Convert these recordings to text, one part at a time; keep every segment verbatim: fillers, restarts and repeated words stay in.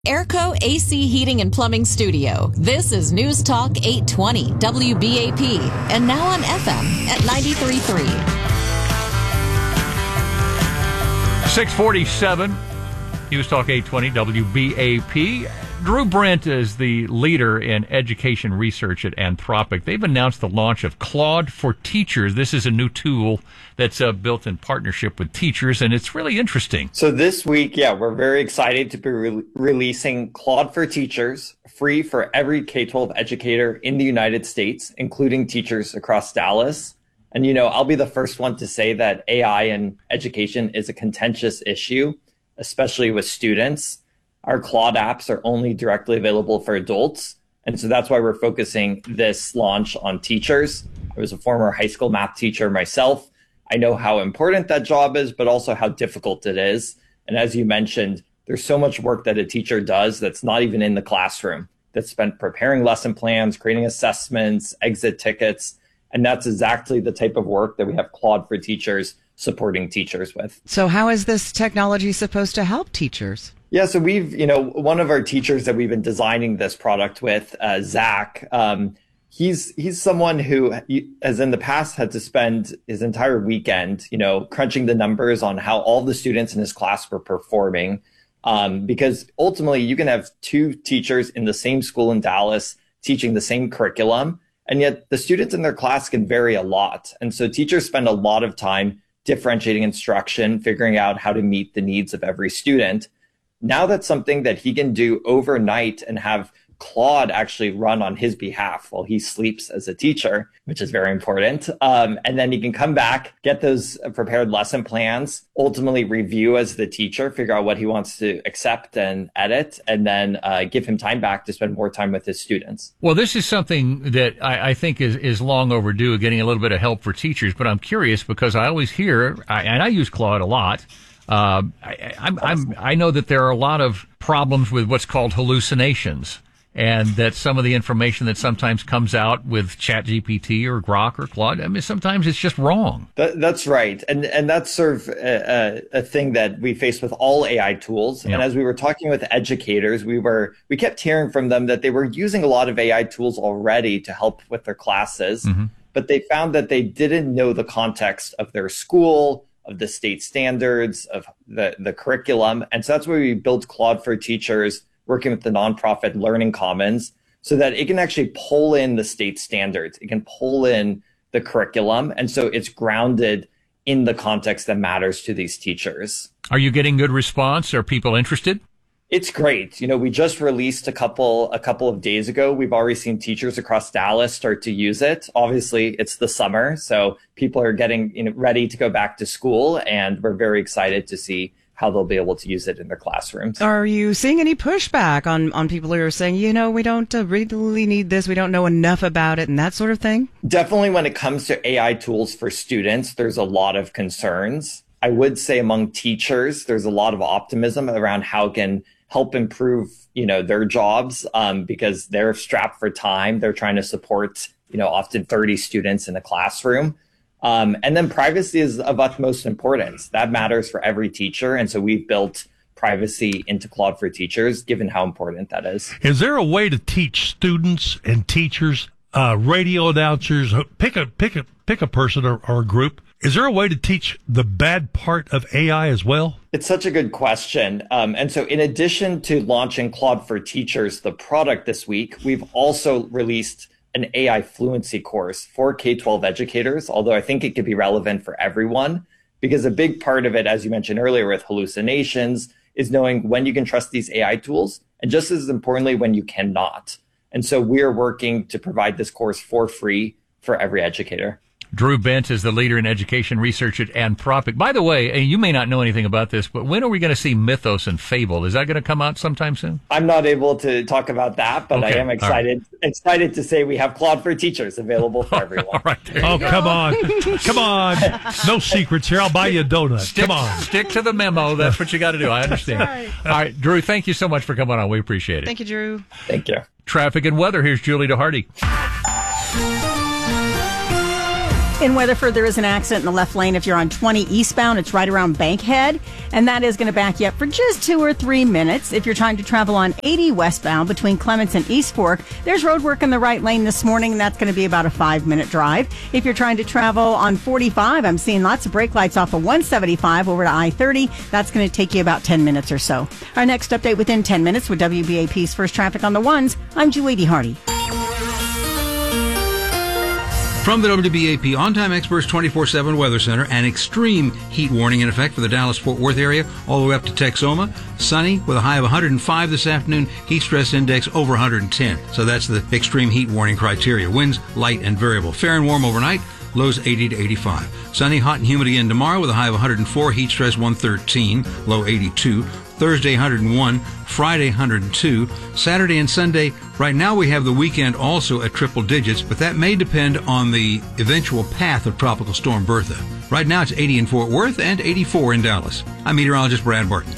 Airco A C Heating and Plumbing Studio. This is News Talk eight twenty W B A P and now on F M at ninety-three point three. six forty-seven News Talk eight twenty W B A P. Drew Brent is the leader in education research at Anthropic. They've announced the launch of Claude for Teachers. This is a new tool that's uh, built in partnership with teachers, and it's really interesting. So this week, yeah, we're very excited to be re- releasing Claude for Teachers, free for every K twelve educator in the United States, including teachers across Dallas. And, you know, I'll be the first one to say that A I in education is a contentious issue, especially with students. Our Claude apps are only directly available for adults. And so that's why we're focusing this launch on teachers. I was a former high school math teacher myself. I know how important that job is, but also how difficult it is. And as you mentioned, there's so much work that a teacher does that's not even in the classroom, that's spent preparing lesson plans, creating assessments, exit tickets. And that's exactly the type of work that we have Claude for Teachers supporting teachers with. So how is this technology supposed to help teachers? Yeah, so we've, you know, one of our teachers that we've been designing this product with, uh, Zach, um, he's he's someone who has in the past had to spend his entire weekend, you know, crunching the numbers on how all the students in his class were performing. Um, because ultimately you can have two teachers in the same school in Dallas teaching the same curriculum, and yet the students in their class can vary a lot. And so teachers spend a lot of time differentiating instruction, figuring out how to meet the needs of every student. Now that's something that he can do overnight and have Claude actually run on his behalf while he sleeps as a teacher, which is very important. Um, and then he can come back, get those prepared lesson plans, ultimately review as the teacher, figure out what he wants to accept and edit, and then uh, give him time back to spend more time with his students. Well, this is something that I, I think is, is long overdue, getting a little bit of help for teachers. But I'm curious because I always hear, I, and I use Claude a lot, Uh, I, I'm, I'm, I know that there are a lot of problems with what's called hallucinations, and that some of the information that sometimes comes out with ChatGPT or Grok or Claude, I mean, sometimes it's just wrong. That, that's right. And and that's sort of a, a, a thing that we face with all A I tools. Yep. And as we were talking with educators, we were we kept hearing from them that they were using a lot of A I tools already to help with their classes, mm-hmm. but they found that they didn't know the context of their school, of the state standards, of the, the curriculum. And so that's why we built Claude for Teachers, working with the nonprofit Learning Commons, so that it can actually pull in the state standards. It can pull in the curriculum. And so it's grounded in the context that matters to these teachers. Are you getting good response? Are people interested? It's great. You know, we just released a couple a couple of days ago. We've already seen teachers across Dallas start to use it. Obviously, it's the summer, so people are getting, you know, ready to go back to school, and we're very excited to see how they'll be able to use it in their classrooms. Are you seeing any pushback on, on people who are saying, you know, we don't uh, really need this, we don't know enough about it, and that sort of thing? Definitely when it comes to A I tools for students, there's a lot of concerns. I would say among teachers, there's a lot of optimism around how it can help improve, you know, their jobs, um, because they're strapped for time. They're trying to support, you know, often thirty students in a classroom. Um, and then privacy is of utmost importance. That matters for every teacher. And so we've built privacy into Claude for Teachers, given how important that is. Is there a way to teach students and teachers, uh, radio announcers, pick a, pick a, pick a person or, or a group? Is there a way to teach the bad part of A I as well? It's such a good question. Um, and so in addition to launching Claude for Teachers, the product this week, we've also released an A I fluency course for K twelve educators, although I think it could be relevant for everyone, because a big part of it, as you mentioned earlier with hallucinations, is knowing when you can trust these A I tools, and just as importantly, when you cannot. And so we're working to provide this course for free for every educator. Drew Brent is the leader in education research at Anthropic. By the way, you may not know anything about this, but when are we going to see Mythos and Fable? Is that going to come out sometime soon? I'm not able to talk about that, but okay. I am excited right. excited to say we have Claude for Teachers available for everyone. All right, oh, go. come on. Come on. No secrets here. I'll buy you a donut. Stick, come on. Stick to the memo. That's what you got to do. I understand. Right. All right, Drew, thank you so much for coming on. We appreciate it. Thank you, Drew. Thank you. Traffic and weather. Here's Julie DeHardy. In Weatherford, there is an accident in the left lane. If you're on twenty eastbound, it's right around Bankhead, and that is going to back you up for just two or three minutes. If you're trying to travel on eighty westbound between Clements and East Fork, there's road work in the right lane this morning, and that's going to be about a five-minute drive. If you're trying to travel on forty-five, I'm seeing lots of brake lights off of one seventy-five over to I thirty. That's going to take you about ten minutes or so. Our next update within ten minutes with W B A P's First Traffic on the Ones. I'm Julie Hardy. From the W B A P On-Time Experts twenty-four seven Weather Center, an extreme heat warning in effect for the Dallas-Fort Worth area all the way up to Texoma. Sunny with a high of one hundred five this afternoon, heat stress index over one hundred ten. So that's the extreme heat warning criteria. Winds light and variable. Fair and warm overnight, lows eighty to eighty-five. Sunny, hot and humid again tomorrow with a high of one hundred four, heat stress one thirteen, low eighty-two. Thursday, one hundred one. Friday, one hundred two. Saturday and Sunday, right now we have the weekend also at triple digits, but that may depend on the eventual path of Tropical Storm Bertha. Right now it's eighty in Fort Worth and eighty-four in Dallas. I'm meteorologist Brad Barton.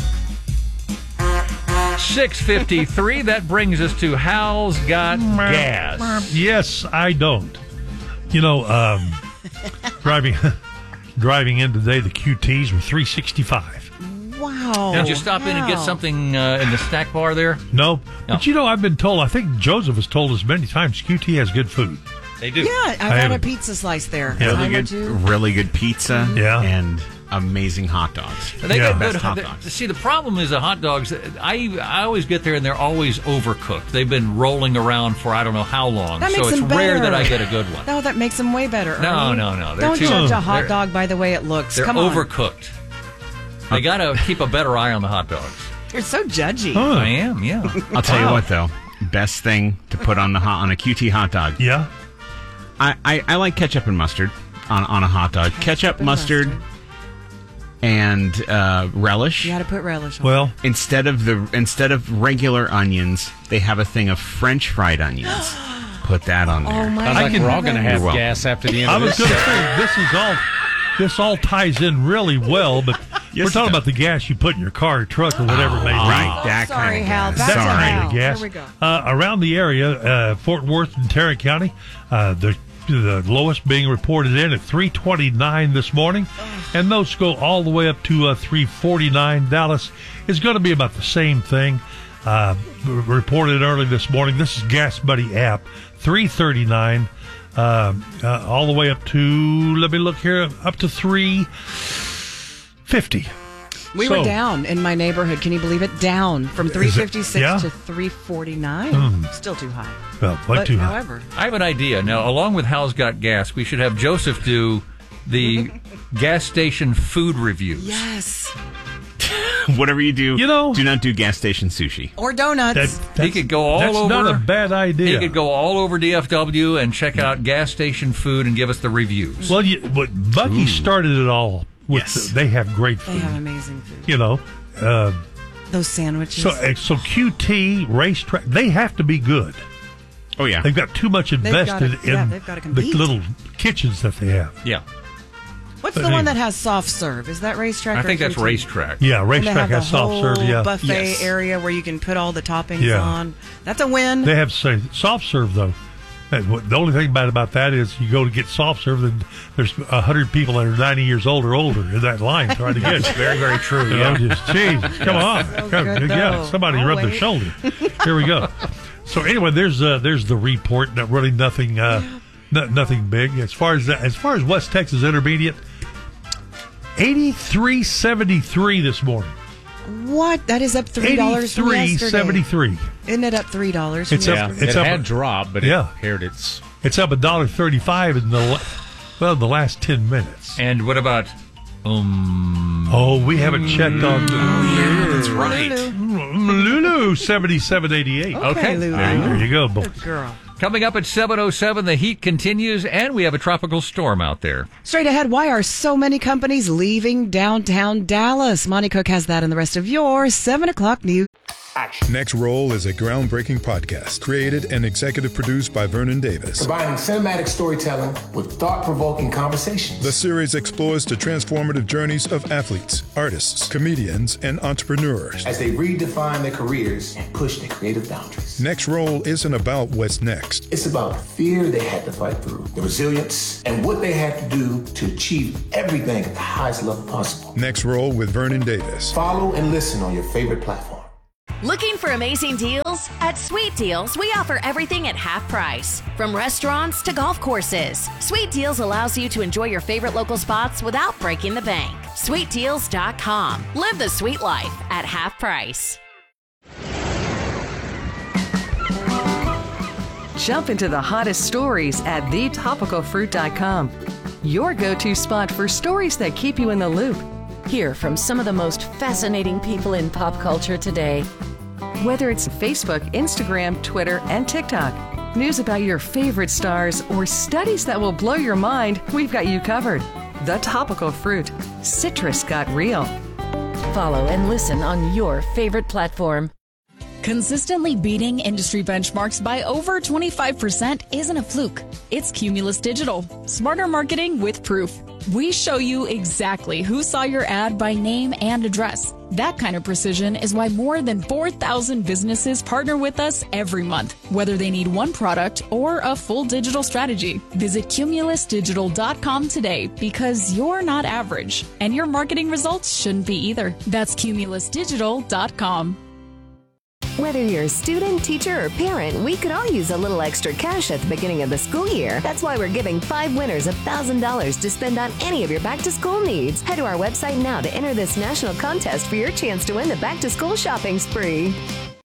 six fifty-three, that brings us to Hal's Got Gas. Yes, I don't. You know, um, driving driving in today, the Q Ts were three sixty-five. Wow. Did you stop in and get something uh, in the snack bar there? No. No. But you know, I've been told, I think Joseph has told us many times, Q T has good food. They do. Yeah, I've I had a haven't- pizza slice there. Yeah. A Really time or good, two. really good pizza Yeah. and amazing hot dogs. They Yeah. got good Best hot they- dogs. See, the problem is the hot dogs. I I always get there and they're always overcooked. They've been rolling around for I don't know how long. That so makes it's them rare better. that I get a good one. No, that makes them way better. No, Ernie. no, no, they're Don't too- judge a they're- hot dog by the way it looks. They're Come on. overcooked. They got to keep a better eye on the hot dogs. You're so judgy. Huh. I am, yeah. I'll tell you Wow. what, though, best thing to put on the hot on a Q T hot dog. Yeah. I, I, I like ketchup and mustard on, on a hot dog. Ketchup, and mustard, mustard. and uh, relish. You got to put relish on. Well, Instead of the instead of regular onions, they have a thing of French fried onions. Put that on there. oh my I Sounds like can- we're all going to have You're welcome. gas after the end I of was this. going to say, this is all, this all ties in really well, but Yes, we're talking it about the gas you put in your car or truck or whatever it may be. Right, that sorry, kind of Hal. gas. Back to That Sorry. kind Hal. of gas. Here we go. Uh, around the area, uh, Fort Worth and Tarrant County, uh, the the lowest being reported in at three twenty-nine this morning, and those go all the way up to uh, three forty-nine. Dallas is going to be about the same thing. Uh, r- reported early this morning. This is Gas Buddy app, three thirty-nine, uh, uh, all the way up to, let me look here, up to three fifty. We So- were down in my neighborhood. Can you believe it? Down from three fifty-six yeah? to three forty-nine. Still too high. Well, way But too high. however, I have an idea. Now, along with Hal's Got Gas, we should have Joseph do the gas station food reviews. yes. Whatever you do, You know- do not do gas station sushi. Or donuts. That, He that's- could go all that's over. not a bad idea. He could go all over D F W and check out gas station food and give us the reviews. Well, you, but Bucky started it all. With Yes. the- they have great they food. have amazing food. You know, uh, Those sandwiches. so uh, so Q T racetrack. They have to be good. Oh yeah, They've got too much invested gotta- yeah, in they've gotta the compete. little kitchens that they have. yeah, What's but the one anyway. that has soft serve? Is that racetrack? I or think that's Q T? racetrack. Yeah, And they racetrack have the has soft whole serve. Yeah, buffet Yes. area where you can put all the toppings Yeah. on. That's a win. they have say soft serve though. And what- the only thing bad about that is you go to get soft serve, and there's a hundred people that are ninety years old or older in that line trying to get it. Very, very true. You know, just, geez, come on. So Come- good, yeah, though. somebody I'll rub their wait. shoulder. Here we go. So anyway, there's uh, there's the report. Not really nothing uh, no, nothing big as far as as far as West Texas Intermediate. eighty-three seventy-three this morning. What? That is up three dollars from eighty-three yesterday. seventy-three. Isn't it up three dollars? It's Yeah, up- it's it up- had dropped, but Yeah. it appeared it's It's up a dollar thirty-five in the la- well the last ten minutes. And what about um? Oh, we haven't checked on that's right. Lulu seventy-seven eighty-eight. Okay. Lulu. There, there you go, boy. Good girl. Coming up at seven oh seven, the heat continues, and we have a tropical storm out there. Straight ahead, why are so many companies leaving downtown Dallas? Monty Cook has that in the rest of your seven o'clock news. Next Roll is a groundbreaking podcast created and executive produced by Vernon Davis. Combining cinematic storytelling with thought-provoking conversations. The series explores the transformative journeys of athletes, artists, comedians, and entrepreneurs. As they redefine their careers and push their creative boundaries. peace. Next Roll isn't about what's next. It's about fear they had to fight through, the resilience, and what they had to do to achieve everything at the highest level possible. Next Roll with Vernon Davis. Follow and listen on your favorite platform. Looking for amazing deals? At Sweet Deals, we offer everything at half price. From restaurants to golf courses, Sweet Deals allows you to enjoy your favorite local spots without breaking the bank. sweet deals dot com. Live the sweet life at half price. Jump into the hottest stories at the topical fruit dot com. Your go-to spot for stories that keep you in the loop. Hear from some of the most fascinating people in pop culture today. Whether it's Facebook, Instagram, Twitter, and TikTok, news about your favorite stars, or studies that will blow your mind, we've got you covered. The Topical Fruit. Citrus got real. Follow and listen on your favorite platform. Consistently beating industry benchmarks by over twenty-five percent isn't a fluke. It's Cumulus Digital. Smarter marketing with proof. We show you exactly who saw your ad by name and address. That kind of precision is why more than four thousand businesses partner with us every month, whether they need one product or a full digital strategy. Visit cumulus digital dot com today because you're not average, and your marketing results shouldn't be either. That's cumulus digital dot com. Whether you're a student, teacher, or parent, we could all use a little extra cash at the beginning of the school year. That's why we're giving five winners one thousand dollars to spend on any of your back-to-school needs. Head to our website now to enter this national contest for your chance to win the back-to-school shopping spree.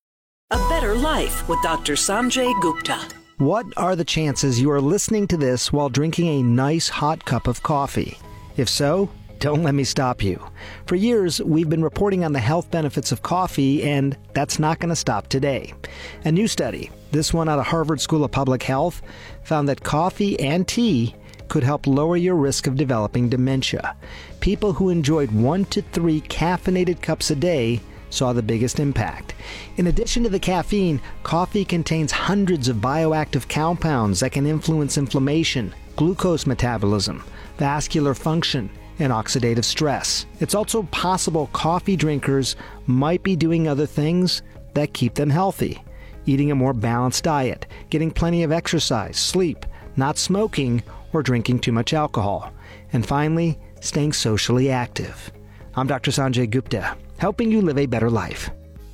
A Better Life with Doctor Sanjay Gupta. What are the chances you are listening to this while drinking a nice hot cup of coffee? If so, don't let me stop you. For years, we've been reporting on the health benefits of coffee, and that's not going to stop today. A new study, this one out of Harvard School of Public Health, found that coffee and tea could help lower your risk of developing dementia. People who enjoyed one to three caffeinated cups a day saw the biggest impact. In addition to the caffeine, coffee contains hundreds of bioactive compounds that can influence inflammation, glucose metabolism, vascular function, and oxidative stress. It's also possible coffee drinkers might be doing other things that keep them healthy. Eating a more balanced diet, getting plenty of exercise, sleep, not smoking, or drinking too much alcohol. And finally, staying socially active. I'm Doctor Sanjay Gupta, helping you live a better life.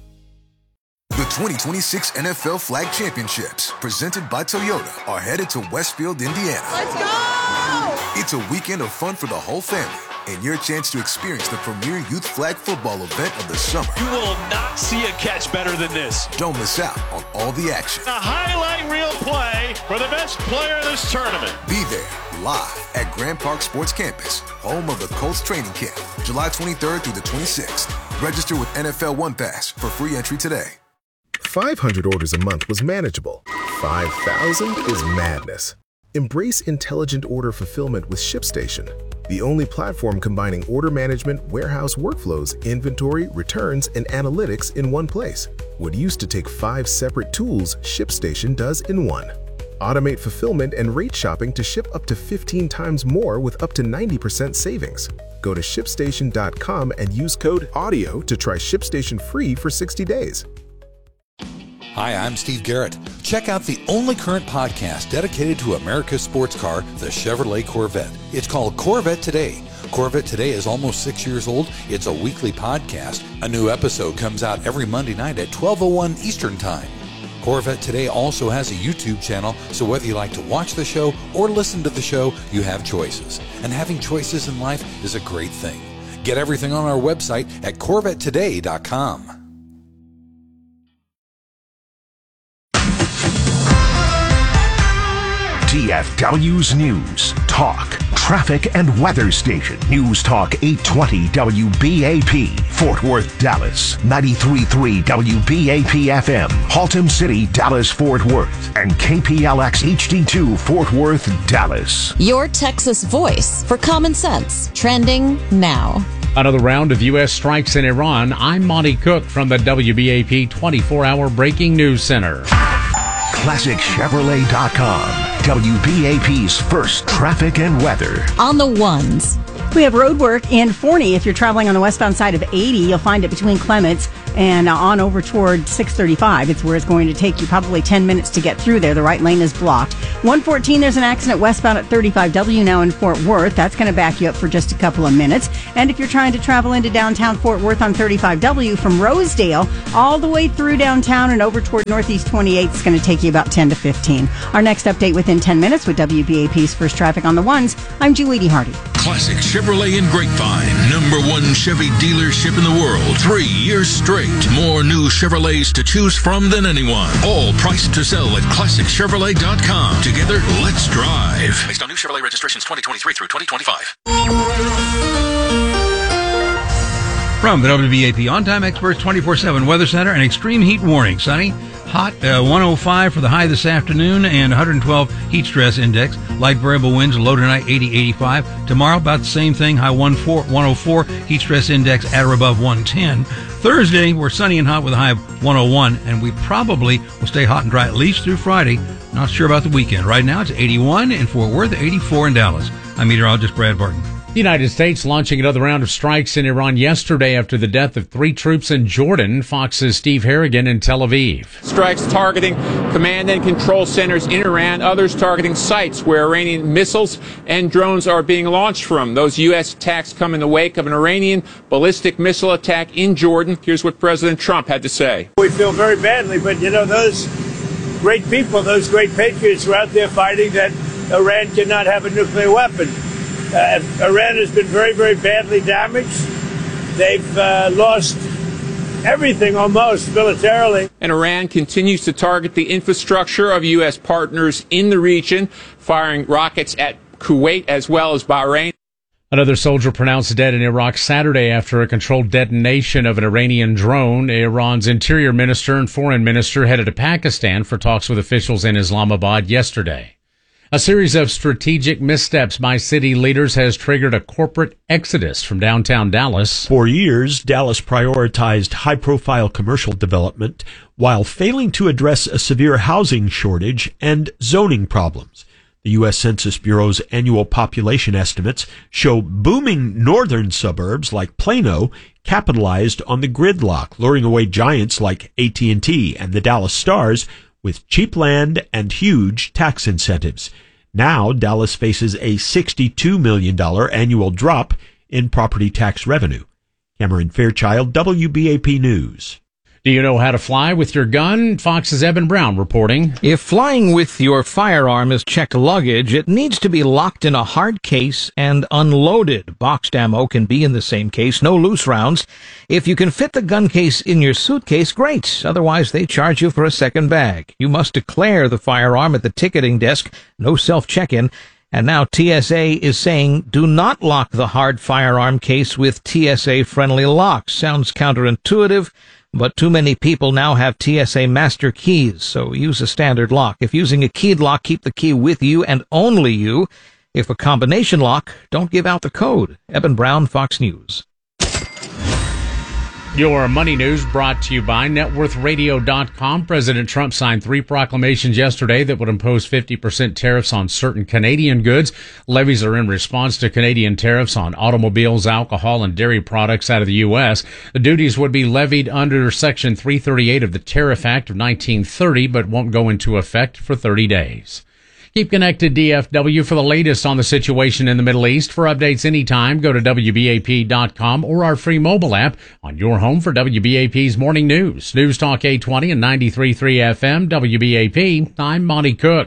The twenty twenty-six N F L Flag Championships, presented by Toyota, are headed to Westfield, Indiana. Let's go! It's a weekend of fun for the whole family and your chance to experience the premier youth flag football event of the summer. You will not see a catch better than this. Don't miss out on all the action. A highlight reel play for the best player in this tournament. Be there live at Grand Park Sports Campus, home of the Colts training camp, July twenty-third through the twenty-sixth. Register with N F L One Pass for free entry today. five hundred orders a month was manageable. five thousand is madness. Embrace intelligent order fulfillment with ShipStation, the only platform combining order management, warehouse workflows, inventory, returns, and analytics in one place. What used to take five separate tools, ShipStation does in one. Automate fulfillment and rate shopping to ship up to fifteen times more with up to ninety percent savings. Go to ship station dot com and use code AUDIO to try ShipStation free for sixty days. Hi, I'm Steve Garrett. Check out the only current podcast dedicated to America's sports car, the Chevrolet Corvette. It's called Corvette Today. Corvette Today is almost six years old. It's a weekly podcast. A new episode comes out every Monday night at twelve oh one Eastern Time. Corvette Today also has a YouTube channel, so whether you like to watch the show or listen to the show, you have choices. And having choices in life is a great thing. Get everything on our website at corvette today dot com. D F W's News, Talk, Traffic and Weather Station. News Talk eight twenty W B A P, Fort Worth, Dallas. ninety-three point three W B A P F M, Haltom City, Dallas, Fort Worth. And K P L X H D two, Fort Worth, Dallas. Your Texas voice for common sense. Trending now. Another round of U S strikes in Iran. I'm Monty Cook from the W B A P twenty-four hour Breaking News Center. Classic Chevrolet dot com, W B A P's first traffic and weather. On the ones. We have road work in Forney. If you're traveling on the westbound side of eighty, you'll find it between Clements and uh, on over toward six thirty-five. It's where it's going to take you probably ten minutes to get through there. The right lane is blocked. one fourteen, there's an accident westbound at thirty-five W now in Fort Worth. That's going to back you up for just a couple of minutes. And if you're trying to travel into downtown Fort Worth on thirty-five W from Rosedale all the way through downtown and over toward Northeast twenty-eighth, it's going to take you about ten to fifteen. Our next update within ten minutes with W B A P's First Traffic on the Ones. I'm Julie Hardy. Classic Chevrolet in Grapevine. Number one Chevy dealership in the world. Three years straight. More new Chevrolets to choose from than anyone. All priced to sell at classic chevrolet dot com. Together, let's drive. Based on new Chevrolet registrations twenty twenty-three through twenty twenty-five. From the W B A P On-Time Experts twenty-four seven Weather Center, an extreme heat warning. Sunny, hot, uh, one oh five for the high this afternoon, and one hundred twelve heat stress index. Light variable winds, low tonight, eighty, eighty-five. Tomorrow, about the same thing, high one oh four, heat stress index at or above one ten. Thursday, we're sunny and hot with a high of one oh one, and we probably will stay hot and dry at least through Friday. Not sure about the weekend. Right now, it's eighty-one in Fort Worth, eighty-four in Dallas. I'm meteorologist Brad Barton. The United States launching another round of strikes in Iran yesterday after the death of three troops in Jordan. Fox's Steve Harrigan in Tel Aviv. Strikes targeting command and control centers in Iran, others targeting sites where Iranian missiles and drones are being launched from. Those U S attacks come in the wake of an Iranian ballistic missile attack in Jordan. Here's what President Trump had to say. We feel very badly, but you know, those great people, those great patriots were out there fighting that Iran cannot have a nuclear weapon. Uh, Iran has been very, very badly damaged. They've uh, lost everything almost militarily. And Iran continues to target the infrastructure of U S partners in the region, firing rockets at Kuwait as well as Bahrain. Another soldier pronounced dead in Iraq Saturday after a controlled detonation of an Iranian drone. Iran's interior minister and foreign minister headed to Pakistan for talks with officials in Islamabad yesterday. A series of strategic missteps by city leaders has triggered a corporate exodus from downtown Dallas. For years, Dallas prioritized high-profile commercial development while failing to address a severe housing shortage and zoning problems. The U S Census Bureau's annual population estimates show booming northern suburbs like Plano capitalized on the gridlock, luring away giants like A T and T and the Dallas Stars with cheap land and huge tax incentives. Now, Dallas faces a sixty-two million dollars annual drop in property tax revenue. Cameron Fairchild, W B A P News. Do you know how to fly with your gun? Fox's Evan Brown reporting. If flying with your firearm is checked luggage, it needs to be locked in a hard case and unloaded. Boxed ammo can be in the same case, no loose rounds. If you can fit the gun case in your suitcase, great. Otherwise, they charge you for a second bag. You must declare the firearm at the ticketing desk, no self-check-in. And now T S A is saying do not lock the hard firearm case with T S A-friendly locks. Sounds counterintuitive, but too many people now have T S A master keys, so use a standard lock. If using a keyed lock, keep the key with you and only you. If a combination lock, don't give out the code. Eben Brown, Fox News. Your money news brought to you by net worth radio dot com. President Trump signed three proclamations yesterday that would impose fifty percent tariffs on certain Canadian goods. Levies are in response to Canadian tariffs on automobiles, alcohol, and dairy products out of the U S. The duties would be levied under Section three thirty-eight of the Tariff Act of nineteen thirty, but won't go into effect for thirty days. Keep connected, D F W, for the latest on the situation in the Middle East. For updates anytime, go to W B A P dot com or our free mobile app on your home for W B A P's Morning News. News Talk eight twenty and ninety-three point three F M, W B A P. I'm Monty Cook.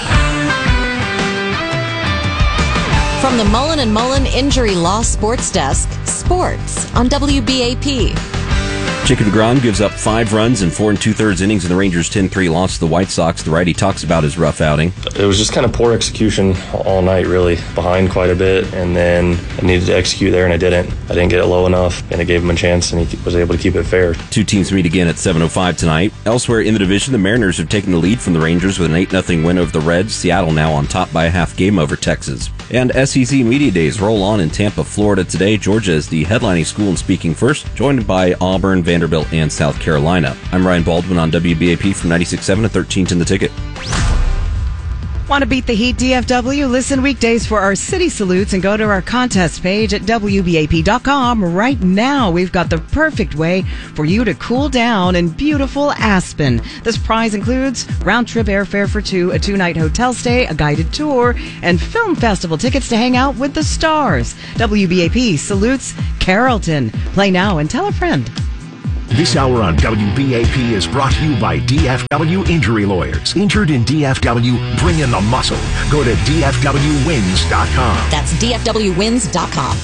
From the Mullen and Mullen Injury Law Sports Desk, sports on W B A P. Jacob deGrom gives up five runs in four and two-thirds innings in the Rangers' ten three loss to the White Sox. The righty talks about his rough outing. It was just kind of poor execution all night, really. Behind quite a bit, and then I needed to execute there, and I didn't. I didn't get it low enough, and it gave him a chance, and he was able to keep it fair. Two teams meet again at seven oh five tonight. Elsewhere in the division, the Mariners have taken the lead from the Rangers with an eight nothing win over the Reds. Seattle now on top by a half game over Texas. And S E C Media Days roll on in Tampa, Florida today. Georgia is the headlining school and speaking first, joined by Auburn, Vanderbilt, and South Carolina. I'm Ryan Baldwin on W B A P from ninety-six point seven and thirteen ten The Ticket. Want to beat the heat, D F W? Listen weekdays for our city salutes and go to our contest page at W B A P dot com right now. We've got the perfect way for you to cool down in beautiful Aspen. This prize includes round-trip airfare for two, a two-night hotel stay, a guided tour, and film festival tickets to hang out with the stars. W B A P salutes Carrollton. Play now and tell a friend. This hour on W B A P is brought to you by D F W Injury Lawyers. Injured in D F W? Bring in the muscle. Go to D F W wins dot com. That's D F W wins dot com.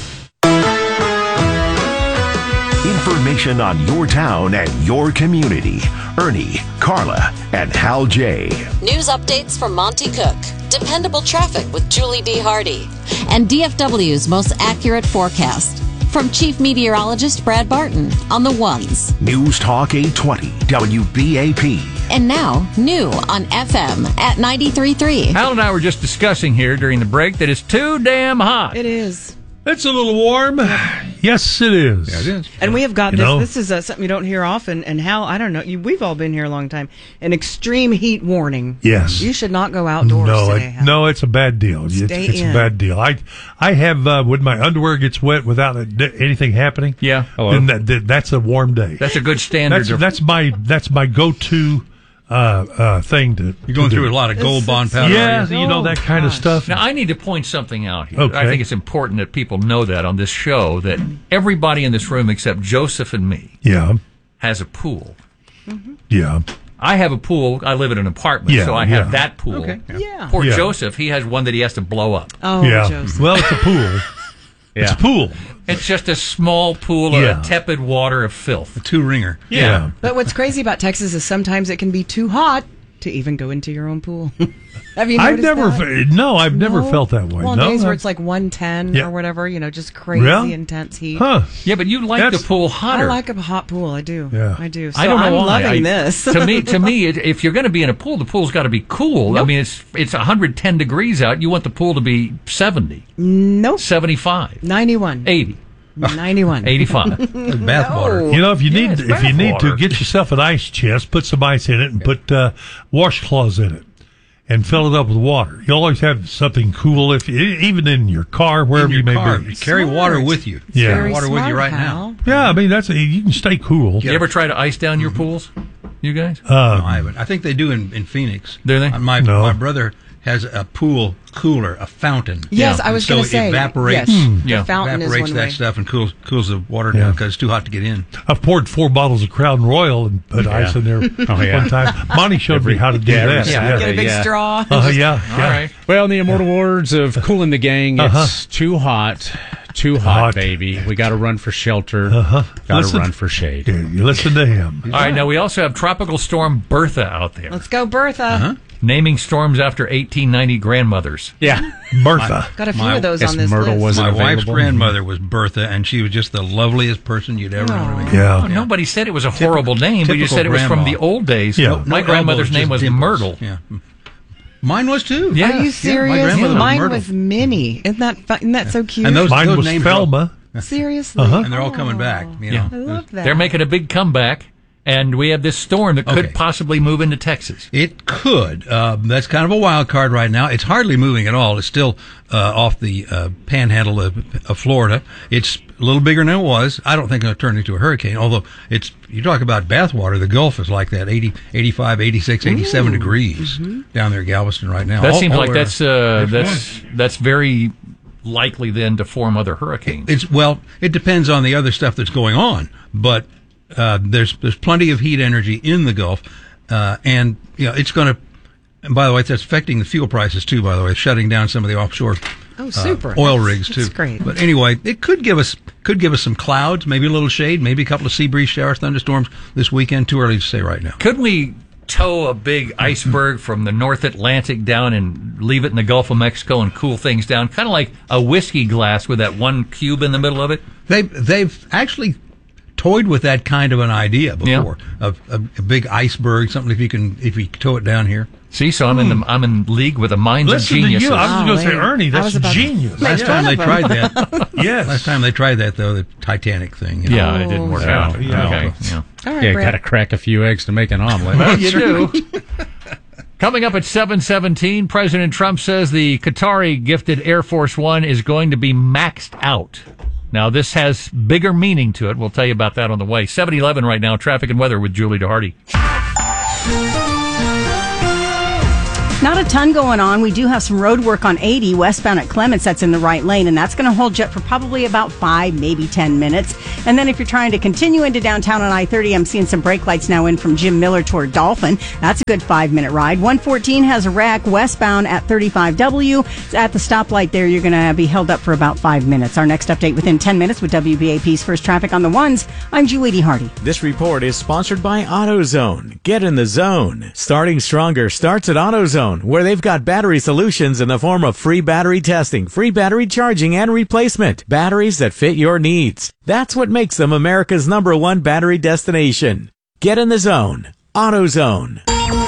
Information on your town and your community. Ernie, Carla, and Hal J. News updates from Monty Cook. Dependable traffic with Julie D. Hardy. And D F W's most accurate forecast. From Chief Meteorologist Brad Barton on the ones. News Talk eight twenty W B A P. And now, new on F M at ninety-three point three. Hal and I were just discussing here during the break that it's too damn hot. It is. It's a little warm. Yes, it is. Yeah, it is. And we have got You this. know? This is uh, something you don't hear often. And Hal, I don't know. You, we've all been here a long time. An extreme heat warning. Yes. You should not go outdoors No, today, it, Hal. no, it's a bad deal. It's, Stay it's in. a bad deal. I, I have uh, when my underwear gets wet without a, anything happening. Yeah. Hello. Then that, that, that's a warm day. That's a good standard. That's, of- that's my that's my go-to uh, uh, thing to. You're going to through do. a lot of gold bond powder. Yeah, are you? you know that kind of stuff. Now, I need to point something out here. Okay. I think it's important that people know that on this show, that everybody in this room except Joseph and me Yeah, has a pool. yeah. I have a pool. I live in an apartment, Yeah, so I have yeah. that pool. Okay. Yeah. Poor Yeah. Joseph, he has one that he has to blow up. Oh, yeah. Joseph. Well, it's a pool. It's a pool. It's just a small pool Yeah. of tepid water of filth. A two-ringer. Yeah. But what's crazy about Texas is sometimes it can be too hot to even go into your own pool. Have you I've noticed never, that? fe- no, I've never No? felt that way. Well, no, days I- where it's like one ten Yeah. or whatever, you know, just crazy Yeah? intense heat. huh? Yeah, but you like That's- the pool hotter. I like a hot pool. I do. Yeah. I do. So I don't know I'm why. loving I- this. to me, to me, it, if you're going to be in a pool, the pool's got to be cool. I mean, it's it's one hundred ten degrees out. You want the pool to be seventy, Nope. seventy-five, ninety-one. eighty, ninety-one. eighty-five. Bath water. You know, if you Yeah, need it's if you need to bathwater. get yourself an ice chest, put some ice in it, and put uh, washcloths in it, and fill it up with water. You always have something cool, if you, even in your car, wherever In your you may car. be. Carry Smart. water with you. Yeah. Carry water with you Smart, right Hal. now. Yeah, I mean that's a, you can stay cool. You ever try to ice down your pools, you guys? Uh, No, I haven't. I think they do in, in Phoenix. Do they? Uh, My No. my brother has a pool cooler, a fountain. Yes, Yeah. I was so going to it say. evaporates. Yes, Hmm. Yeah. the fountain evaporates is one that way. stuff and cools cools the water Yeah. down because it's too hot to get in. I've poured four bottles of Crown Royal and put ice in there Oh, yeah. one time. Monty showed me how to do yeah, that. yeah, Get a big Yeah. straw. Uh, yeah, All yeah. right. Well, in the immortal words of Kool and the Gang, it's Uh-huh. too hot, too hot, Hot. baby. We got to run for shelter. Uh-huh. Got to Listen- run for shade. Yeah, you listen to him. All right, now we also have Tropical Storm Bertha out there, Let's go, Bertha. Uh-huh. naming storms after eighteen ninety grandmothers. Yeah. Bertha. Got a few My- of those guess on this Myrtle list. was- My it wife's available? grandmother was Bertha, and she was just the loveliest person you'd ever know. to meet. Yeah. Oh, nobody said it was a horrible name. We just typical said it was from grandma. the old days. Yeah. No My elbows, grandmother's just name was dimples. Myrtle. Yeah. Mine was too. Yeah. Are you my serious? grandmother was Mine Myrtle. was Minnie. Isn't that fun? Isn't that so cute? And those, Mine those was names are all- Thelma. Seriously? Uh-huh. and they're all coming back. You know. I love that. They're making a big comeback, and we have this storm that could Okay. possibly move into Texas. It could. Uh, that's kind of a wild card right now. It's hardly moving at all. It's still uh, off the uh, panhandle of, of Florida. It's a little bigger than it was. I don't think it'll turn into a hurricane, although it's, you talk about bathwater, the Gulf is like that, eighty, eighty-five, eighty-six, eighty-seven degrees down there in Galveston right now. That All- seems all like over. that's uh, There's that's that's very likely then to form other hurricanes. It's well, it depends on the other stuff that's going on, but uh, there's there's plenty of heat energy in the Gulf, uh, and you know it's going to. And by the way, that's affecting the fuel prices too. By the way, shutting down some of the offshore Oh, super. uh, oil That's- rigs too. that's great. But anyway, it could give us could give us some clouds, maybe a little shade, maybe a couple of sea breeze showers, thunderstorms this weekend. Too early to say right now. Could we tow a big iceberg from the North Atlantic down and leave it in the Gulf of Mexico and cool things down, kind of like a whiskey glass with that one cube in the middle of it? They they've actually toyed with that kind of an idea before, of a, a big iceberg, something if you can if you tow it down here. See, so I'm in the I'm in league with the minds Listen of to geniuses. you. I was going to say, Golly. Ernie, I that's was about to genius. make Last fun time they of him. tried that, Yes. last time they tried that though, the Titanic thing. you know. Yeah, it didn't work Oh, out. yeah. Okay, yeah. All right, Yeah, Brad. got to crack a few eggs to make an omelet. Well, you do. Coming up at seven seventeen, President Trump says the Qatari-gifted Air Force One is going to be maxed out. Now, this has bigger meaning to it. We'll tell you about that on the way. seven eleven right now, traffic and weather with Julie DeHardy. Not a ton going on. We do have some road work on eighty westbound at Clements. That's in the right lane, and that's going to hold you up for probably about five, maybe ten minutes. And then if you're trying to continue into downtown on I thirty, I'm seeing some brake lights now in from Jim Miller toward Dolphin. That's a good five-minute ride. one fourteen has a wreck westbound at thirty-five W. At the stoplight there, you're going to be held up for about five minutes. Our next update within ten minutes with W B A P's First Traffic on the Ones. I'm Julie DeHardy. This report is sponsored by AutoZone. Get in the zone. Starting stronger starts at AutoZone, where they've got battery solutions in the form of free battery testing, free battery charging, and replacement. Batteries that fit your needs. That's what makes them America's number one battery destination. Get in the zone. AutoZone.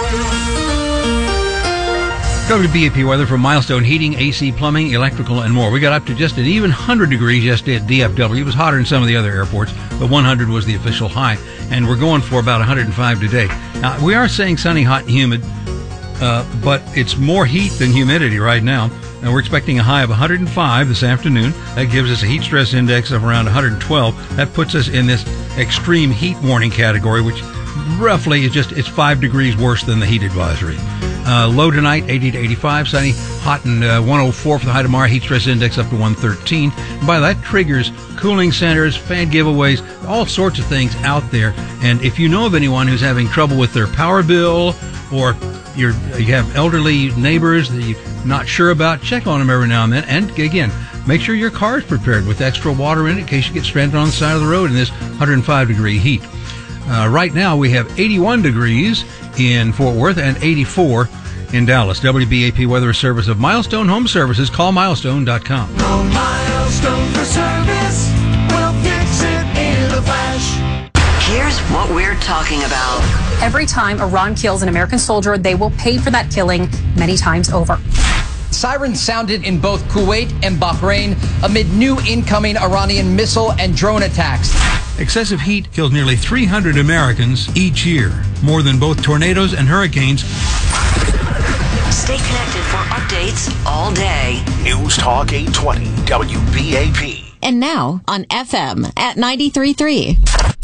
W B A P weather for Milestone Heating, A C Plumbing, Electrical, and more. We got up to just an even one hundred degrees yesterday at D F W. It was hotter than some of the other airports, but one hundred was the official high, and we're going for about one hundred five today. Now, we are saying sunny, hot, and humid, uh, but it's more heat than humidity right now, and we're expecting a high of one hundred five this afternoon. That gives us a heat stress index of around one hundred twelve. That puts us in this extreme heat warning category, which roughly is just, it's five degrees worse than the heat advisory. Uh, low tonight, eighty to eighty-five, sunny, hot, and uh, one oh four for the high tomorrow. Heat stress index up to one thirteen. And by that triggers cooling centers, fan giveaways, all sorts of things out there. And if you know of anyone who's having trouble with their power bill, or you're, you have elderly neighbors that you're not sure about, check on them every now and then. And again, make sure your car is prepared with extra water in it in case you get stranded on the side of the road in this one hundred five degree heat. Uh, right now, we have eighty-one degrees in Fort Worth and eighty-four in Dallas. W B A P Weather Service of Milestone Home Services. Call milestone dot com. Call Milestone for service. We'll fix it in a flash. Here's what we're talking about. Every time Iran kills an American soldier, they will pay for that killing many times over. Sirens sounded in both Kuwait and Bahrain amid new incoming Iranian missile and drone attacks. Excessive heat kills nearly three hundred Americans each year, more than both tornadoes and hurricanes. Stay connected for updates all day. News Talk eight twenty W B A P. And now on F M at ninety-three point three.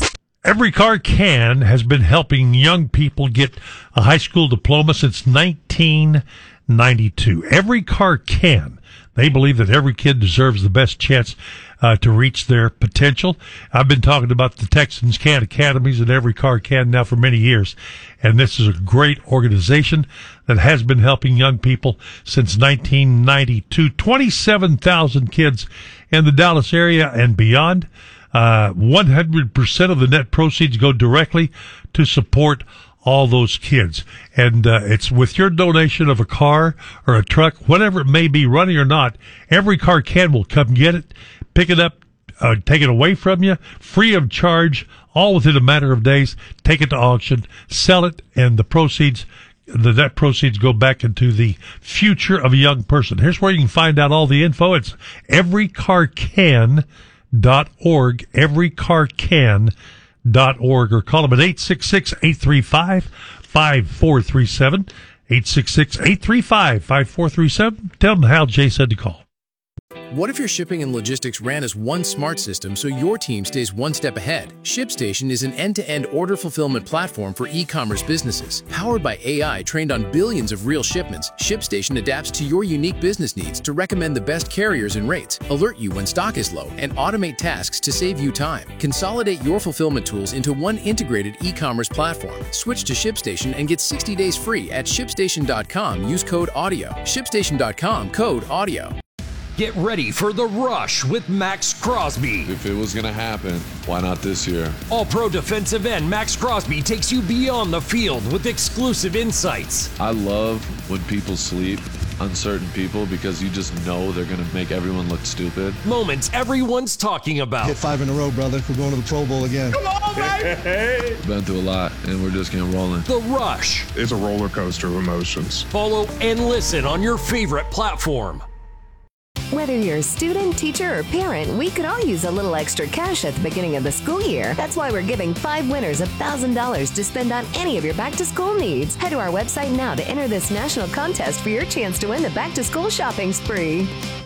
Every Car Can has been helping young people get a high school diploma since nineteen ninety-two. Every Car Can. They believe that every kid deserves the best chance uh, to reach their potential. I've been talking about the Texans Can Academies and Every Car Can now for many years, and this is a great organization that has been helping young people since nineteen ninety-two. twenty-seven thousand kids in the Dallas area and beyond. Uh, one hundred percent of the net proceeds go directly to support all those kids. And uh, it's with your donation of a car or a truck, whatever it may be, running or not, Every Car Can will come get it, pick it up, uh, take it away from you, free of charge, all within a matter of days. Take it to auction, sell it, and the proceeds, the net proceeds go back into the future of a young person. Here's where you can find out all the info. It's every car can dot org, every car can dot org, or call them at eight six six, eight three five, five four three seven, eight six six, eight three five, five four three seven. Tell them Hal Jay said to call. What if your shipping and logistics ran as one smart system so your team stays one step ahead? ShipStation is an end-to-end order fulfillment platform for e-commerce businesses. Powered by A I trained on billions of real shipments, ShipStation adapts to your unique business needs to recommend the best carriers and rates, alert you when stock is low, and automate tasks to save you time. Consolidate your fulfillment tools into one integrated e-commerce platform. Switch to ShipStation and get sixty days free at ShipStation dot com. Use code AUDIO. ShipStation dot com, code AUDIO. Get ready for The Rush with Max Crosby. If it was going to happen, why not this year? All-Pro defensive end Max Crosby takes you beyond the field with exclusive insights. I love when people sleep, uncertain people, because you just know they're going to make everyone look stupid. Moments everyone's talking about. Hit five in a row, brother. We're going to the Pro Bowl again. Come on, baby! Been through a lot, and we're just getting rolling. The Rush. It's a roller coaster of emotions. Follow and listen on your favorite platform. Whether you're a student, teacher, or parent, we could all use a little extra cash at the beginning of the school year. That's why we're giving five winners one thousand dollars to spend on any of your back-to-school needs. Head to our website now to enter this national contest for your chance to win the back-to-school shopping spree.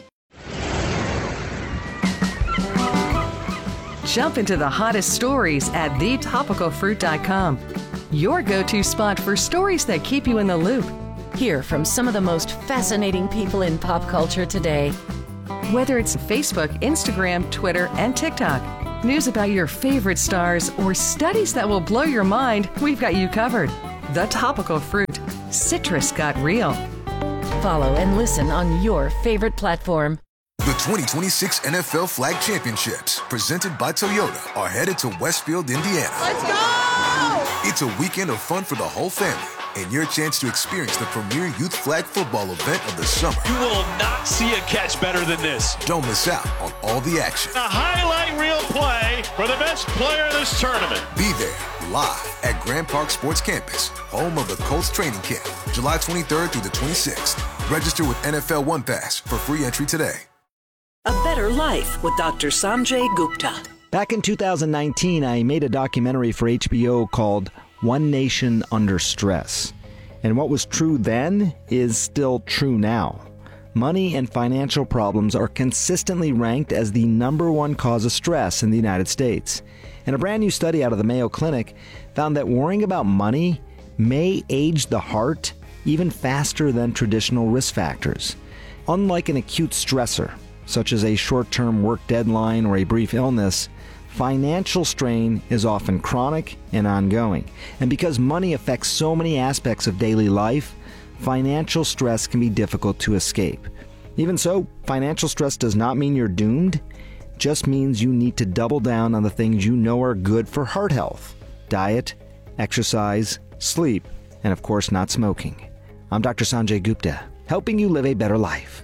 Jump into the hottest stories at the topical fruit dot com. Your go-to spot for stories that keep you in the loop. Hear from some of the most fascinating people in pop culture today. Whether it's Facebook, Instagram, Twitter, and TikTok, news about your favorite stars, or studies that will blow your mind, we've got you covered. The Topical Fruit. Citrus got real. Follow and listen on your favorite platform. The twenty twenty-six N F L Flag Championships, presented by Toyota, are headed to Westfield, Indiana. Let's go! It's a weekend of fun for the whole family, and your chance to experience the premier youth flag football event of the summer. You will not see a catch better than this. Don't miss out on all the action. A highlight reel play for the best player in this tournament. Be there, live at Grand Park Sports Campus, home of the Colts training camp, July twenty-third through the twenty-sixth. Register with N F L One Pass for free entry today. A Better Life with Doctor Sanjay Gupta. Back in two thousand nineteen, I made a documentary for H B O called One Nation Under Stress. And what was true then is still true now. Money and financial problems are consistently ranked as the number one cause of stress in the United States. And a brand new study out of the Mayo Clinic found that worrying about money may age the heart even faster than traditional risk factors. Unlike an acute stressor, such as a short-term work deadline or a brief illness, financial strain is often chronic and ongoing. And because money affects so many aspects of daily life, financial stress can be difficult to escape. Even so, financial stress does not mean you're doomed. It just means you need to double down on the things you know are good for heart health: diet, exercise, sleep, and of course not smoking. I'm Doctor Sanjay Gupta, helping you live a better life.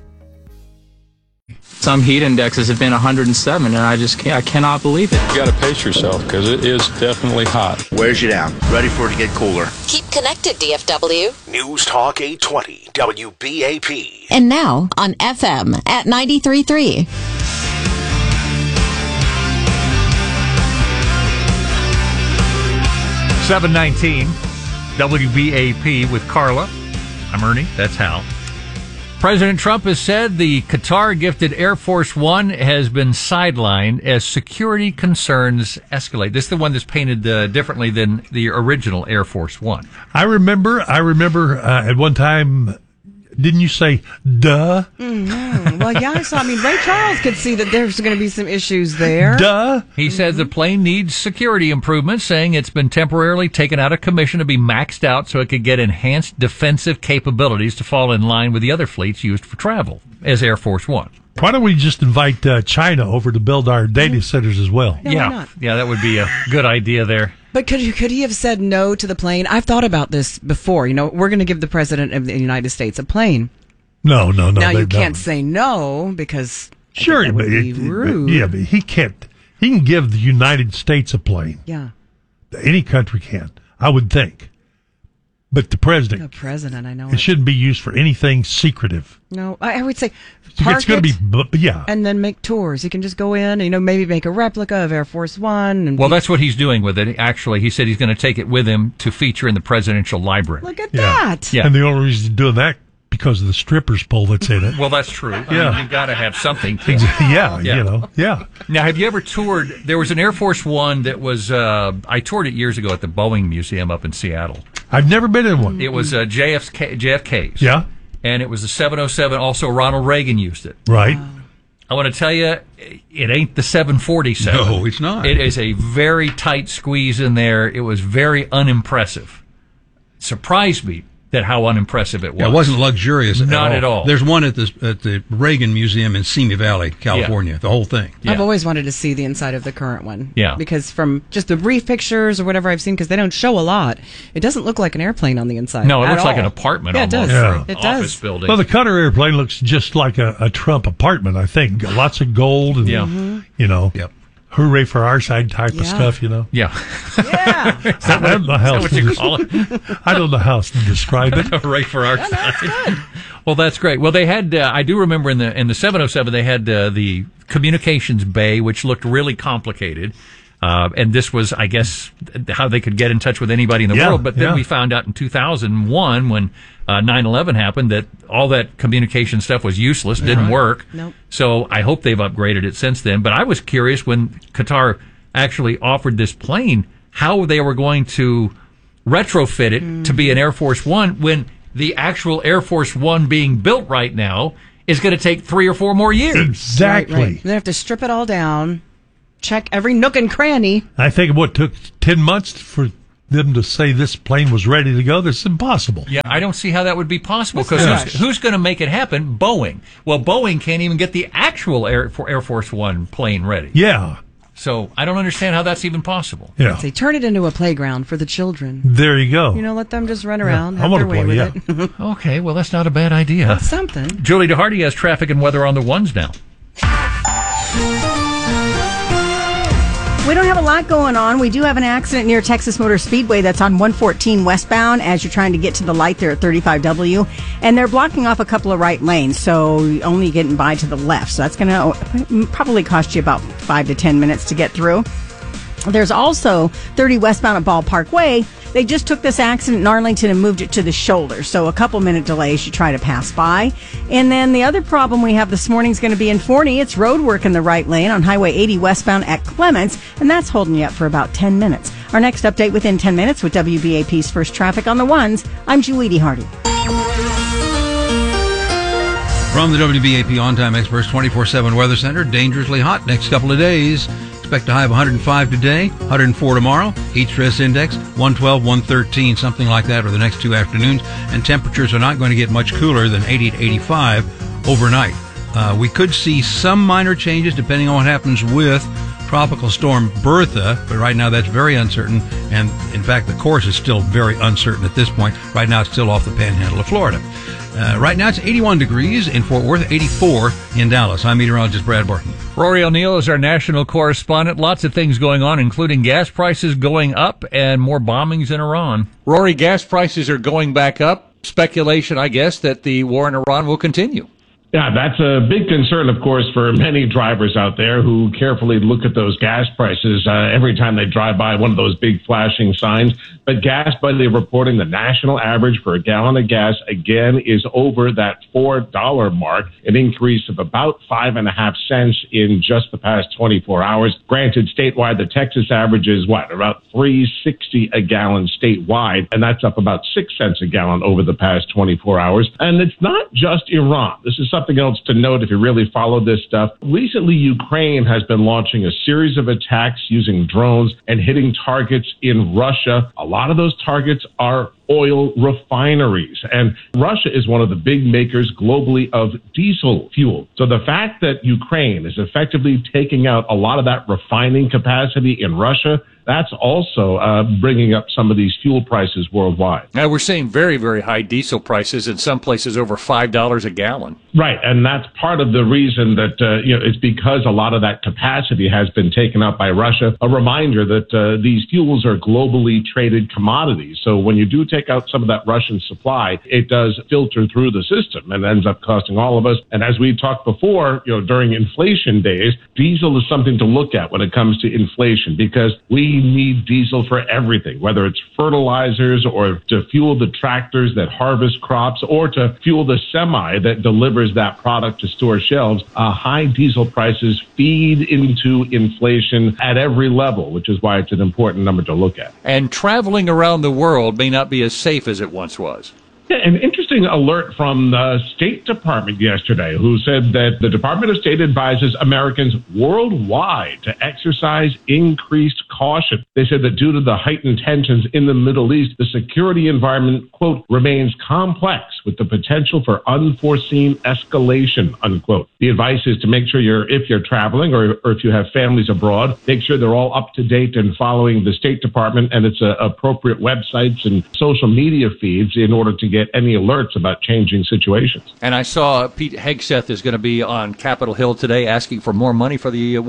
Some heat indexes have been one hundred seven, and I just can't, I cannot believe it. You got to pace yourself because it is definitely hot. Wears you down. Ready for it to get cooler. Keep connected, D F W. News Talk eight twenty W B A P. And now on F M at ninety-three point three. seven nineteen W B A P with Carla. I'm Ernie. That's Hal. President Trump has said the Qatar-gifted Air Force One has been sidelined as security concerns escalate. This is the one that's painted uh, differently than the original Air Force One. I remember, I remember uh, at one time, didn't you say, duh? Mm-hmm. Well, yeah, so I mean, Ray Charles could see that there's going to be some issues there. Duh. He mm-hmm. said the plane needs security improvements, saying it's been temporarily taken out of commission to be maxed out so it could get enhanced defensive capabilities to fall in line with the other fleets used for travel as Air Force One. Why don't we just invite uh, China over to build our data centers as well? No, yeah, why not? Yeah, that would be a good idea there. But could you, could he have said no to the plane? I've thought about this before. You know, we're going to give the president of the United States a plane. No, no, no. Now you can't don't. say no because I sure, think that would but be it, rude. yeah, but he can't. He can give the United States a plane. Yeah, any country can, I would think. But the president, the president, I know it, it shouldn't be used for anything secretive. No, I, I would say park it's going to it, be, but yeah, and then make tours. You can just go in, and, you know, maybe make a replica of Air Force One. And well, be, that's what he's doing with it. Actually, he said he's going to take it with him to feature in the presidential library. Look at yeah. that! Yeah, and the only reason he's doing that because of the strippers pole that's in it. Well, that's true. Yeah, I mean, you've got to have something. To, yeah, yeah, you know, yeah. Now, have you ever toured? There was an Air Force One that was. Uh, I toured it years ago at the Boeing Museum up in Seattle. I've never been in one. It was uh, J F K, J F K's. Yeah. And it was the seven oh seven. Also, Ronald Reagan used it. Right. Wow. I want to tell you, it ain't the seven forty-seven. No, it's not. It is a very tight squeeze in there. It was very unimpressive. Surprised me that how unimpressive it was. Yeah, it wasn't luxurious at Not all. at all. There's one at the at the Reagan Museum in Simi Valley, California. Yeah. The whole thing. Yeah. I've always wanted to see the inside of the current one. Yeah. Because from just the brief pictures or whatever I've seen, because they don't show a lot, it doesn't look like an airplane on the inside. No, it at looks all. like an apartment yeah, almost. It does. Yeah. It Office does. building. Well, the Qatar airplane looks just like a, a Trump apartment, I think. Lots of gold and, yeah. mm-hmm. you know. Yep. hooray for our side type Yeah. of stuff, you know. Yeah. Yeah. I don't know how Is that what else to you des- call it? I don't know how else to describe it. Hooray for our side. Well, that's great. Well, they had, uh, I do remember in the in the seven oh seven, they had uh, the communications bay, which looked really complicated. Uh, and this was, I guess, how they could get in touch with anybody in the Yeah, world. But then yeah. we found out in two thousand one, when uh, nine eleven happened, that all that communication stuff was useless, didn't Right. work. Nope. So I hope they've upgraded it since then. But I was curious when Qatar actually offered this plane, how they were going to retrofit it mm. to be an Air Force One when the actual Air Force One being built right now is going to take three or four more years. Exactly. Right, right. They have to strip it all down, check every nook and cranny. I think what took ten months for them to say this plane was ready to go, that's impossible. Yeah, I don't see how that would be possible, because Yeah. who's, who's going to make it happen? Boeing. Well, Boeing can't even get the actual Air, for Air Force One plane ready. Yeah. So I don't understand how that's even possible. Yeah. They turn it into a playground for the children. There you go. You know, let them just run around, I have wanna their way play, with it. Okay, well, that's not a bad idea. That's something. Julie DeHardy has traffic and weather on the ones now. We don't have a lot going on. We do have an accident near Texas Motor Speedway that's on one fourteen westbound as you're trying to get to the light there at thirty-five W. And they're blocking off a couple of right lanes, so you're only getting by to the left. So that's going to probably cost you about five to ten minutes to get through. There's also thirty westbound at Ballpark Way. They just took this accident in Arlington and moved it to the shoulder. So a couple minute delay as you try to pass by. And then the other problem we have this morning is going to be in Forney. It's road work in the right lane on Highway eighty westbound at Clements. And that's holding you up for about ten minutes. Our next update within ten minutes with W B A P's First Traffic on the Ones. I'm Julie DeHardy. From the W B A P On Time Experts twenty-four seven Weather Center, dangerously hot next couple of days. Expect a high of one hundred five today, one hundred four tomorrow. Heat stress index, one twelve, one thirteen, something like that over the next two afternoons. And temperatures are not going to get much cooler than eighty to eighty-five overnight. Uh, we could see some minor changes depending on what happens with Tropical Storm Bertha, but right now that's very uncertain. And in fact, the course is still very uncertain at this point. Right now it's still off the panhandle of Florida. Uh, right now it's eighty-one degrees in Fort Worth, eighty-four in Dallas. I'm meteorologist Brad Barton. Rory O'Neill is our national correspondent. Lots of things going on, including gas prices going up and more bombings in Iran. Rory, gas prices are going back up. Speculation, I guess, that the war in Iran will continue. Yeah, that's a big concern, of course, for many drivers out there who carefully look at those gas prices uh, every time they drive by one of those big flashing signs. But Gas Buddy reporting the national average for a gallon of gas, again, is over that four dollar mark, an increase of about five and a half cents in just the past twenty-four hours. Granted, statewide, the Texas average is what, about three sixty a gallon statewide, and that's up about six cents a gallon over the past twenty-four hours. And it's not just Iran. This is something else to note if you really follow this stuff. Recently, Ukraine has been launching a series of attacks using drones and hitting targets in Russia. A lot of those targets are oil refineries. And Russia is one of the big makers globally of diesel fuel. So the fact that Ukraine is effectively taking out a lot of that refining capacity in Russia, that's also uh, bringing up some of these fuel prices worldwide. Now, we're seeing very, very high diesel prices, in some places over five dollars a gallon. Right, and that's part of the reason that, uh, you know, it's because a lot of that capacity has been taken up by Russia. A reminder that uh, these fuels are globally traded commodities. So when you do take out some of that Russian supply, it does filter through the system and ends up costing all of us. And as we talked before, you know, during inflation days, diesel is something to look at when it comes to inflation, because we need diesel for everything, whether it's fertilizers or to fuel the tractors that harvest crops or to fuel the semi that delivers that product to store shelves. Uh, high diesel prices feed into inflation at every level, which is why it's an important number to look at. And traveling around the world may not be as safe as it once was. Yeah, an interesting alert from the State Department yesterday, who said that the Department of State advises Americans worldwide to exercise increased caution. They said that due to the heightened tensions in the Middle East, the security environment, quote, remains complex with the potential for unforeseen escalation, unquote. The advice is to make sure you're, if you're traveling or, or if you have families abroad, make sure they're all up to date and following the State Department and its uh, appropriate websites and social media feeds in order to get any alerts about changing situations. And I saw Pete Hegseth is going to be on Capitol Hill today asking for more money for the war.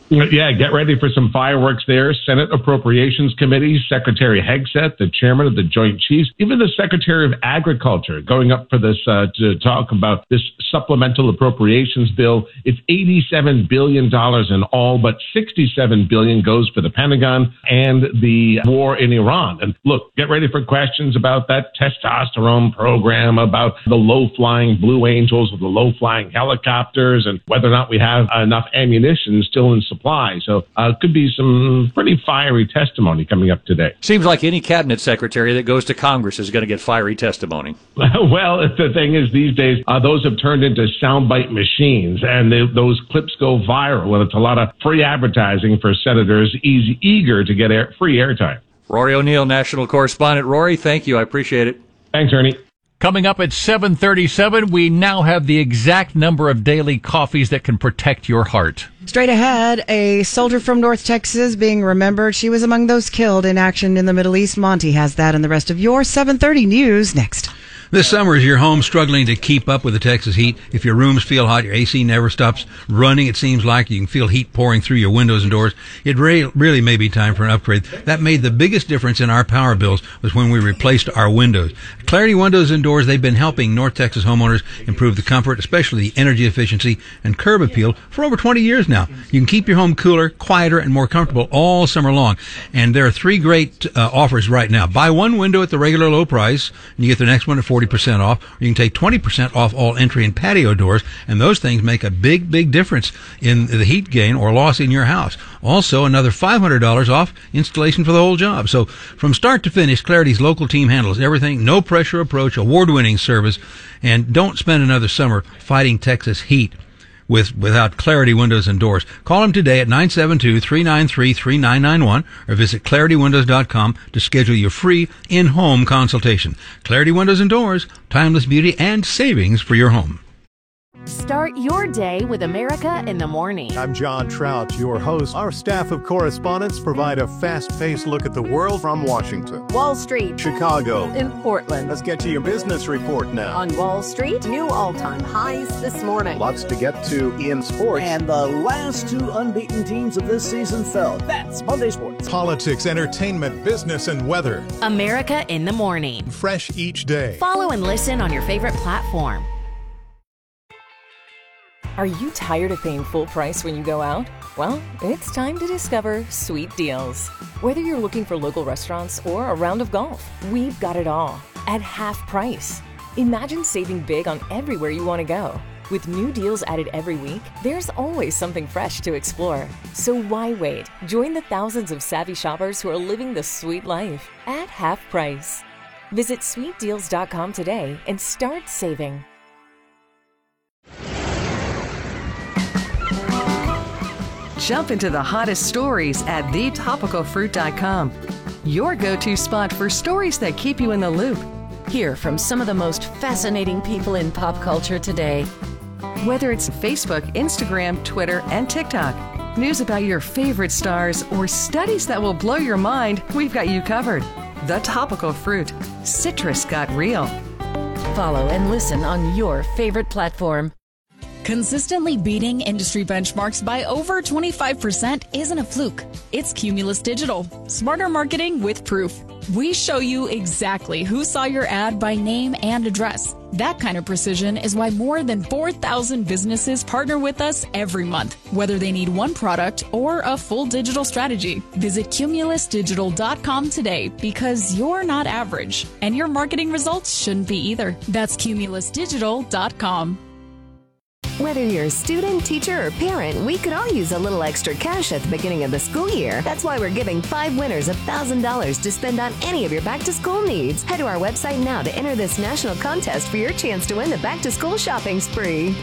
Yeah, get ready for some fireworks there. Senate Appropriations Committee, Secretary Hegseth, the chairman of the Joint Chiefs, even the Secretary of Agriculture going up for this uh, to talk about this supplemental appropriations bill. It's eighty-seven billion dollars in all, but sixty-seven billion dollars goes for the Pentagon and the war in Iran. And look, get ready for questions about that testosterone program, about the low-flying Blue Angels with the low-flying helicopters, and whether or not we have enough ammunition still in supply. So uh, could be some pretty fiery testimony coming up today. Seems like any cabinet secretary that goes to Congress is going to get fiery testimony. Well, the thing is, these days, uh, those have turned into soundbite machines, and they, those clips go viral, and it's a lot of free advertising for senators easy, eager to get air, free airtime. Rory O'Neill, national correspondent. Rory, thank you. I appreciate it. Thanks, Ernie. Coming up at seven thirty-seven, we now have the exact number of daily coffees that can protect your heart. Straight ahead, a soldier from North Texas being remembered. She was among those killed in action in the Middle East. Monty has that and the rest of your seven thirty news next. This summer, is your home struggling to keep up with the Texas heat? If your rooms feel hot, your A C never stops running, it seems like you can feel heat pouring through your windows and doors, it re- really may be time for an upgrade. That made the biggest difference in our power bills was when we replaced our windows. Clarity Windows and Doors, they've been helping North Texas homeowners improve the comfort, especially the energy efficiency and curb appeal for over twenty years now. You can keep your home cooler, quieter, and more comfortable all summer long. And there are three great uh, offers right now. Buy one window at the regular low price, and you get the next one at forty percent off, or you can take twenty percent off all entry and patio doors, and those things make a big, big difference in the heat gain or loss in your house. Also, another five hundred dollars off installation for the whole job. So, from start to finish, Clarity's local team handles everything, no pressure approach, award-winning service, and don't spend another summer fighting Texas heat with without Clarity Windows and Doors. Call them today at nine seven two, three nine three, three nine nine one or visit clarity windows dot com to schedule your free in-home consultation. Clarity Windows and Doors, timeless beauty and savings for your home. Start your day with America in the Morning. I'm John Trout, your host. Our staff of correspondents provide a fast-paced look at the world from Washington, Wall Street, Chicago, in Portland. Let's get to your business report now. On Wall Street, new all-time highs this morning. Lots to get to in sports. And the last two unbeaten teams of this season fell. That's Monday Sports. Politics, entertainment, business, and weather. America in the Morning. Fresh each day. Follow and listen on your favorite platform. Are you tired of paying full price when you go out? Well, it's time to discover Sweet Deals. Whether you're looking for local restaurants or a round of golf, we've got it all at half price. Imagine saving big on everywhere you want to go. With new deals added every week, there's always something fresh to explore. So why wait? Join the thousands of savvy shoppers who are living the sweet life at half price. Visit sweet deals dot com today and start saving. Jump into the hottest stories at the topical fruit dot com. Your go-to spot for stories that keep you in the loop. Hear from some of the most fascinating people in pop culture today. Whether it's Facebook, Instagram, Twitter, and TikTok, news about your favorite stars, or studies that will blow your mind, we've got you covered. The Topical Fruit. Citrus got real. Follow and listen on your favorite platform. Consistently beating industry benchmarks by over twenty-five percent isn't a fluke. It's Cumulus Digital. Smarter marketing with proof. We show you exactly who saw your ad by name and address. That kind of precision is why more than four thousand businesses partner with us every month, whether they need one product or a full digital strategy. Visit cumulus digital dot com today because you're not average, and your marketing results shouldn't be either. That's cumulus digital dot com. Whether you're a student, teacher, or parent, we could all use a little extra cash at the beginning of the school year. That's why we're giving five winners one thousand dollars to spend on any of your back-to-school needs. Head to our website now to enter this national contest for your chance to win the back-to-school shopping spree.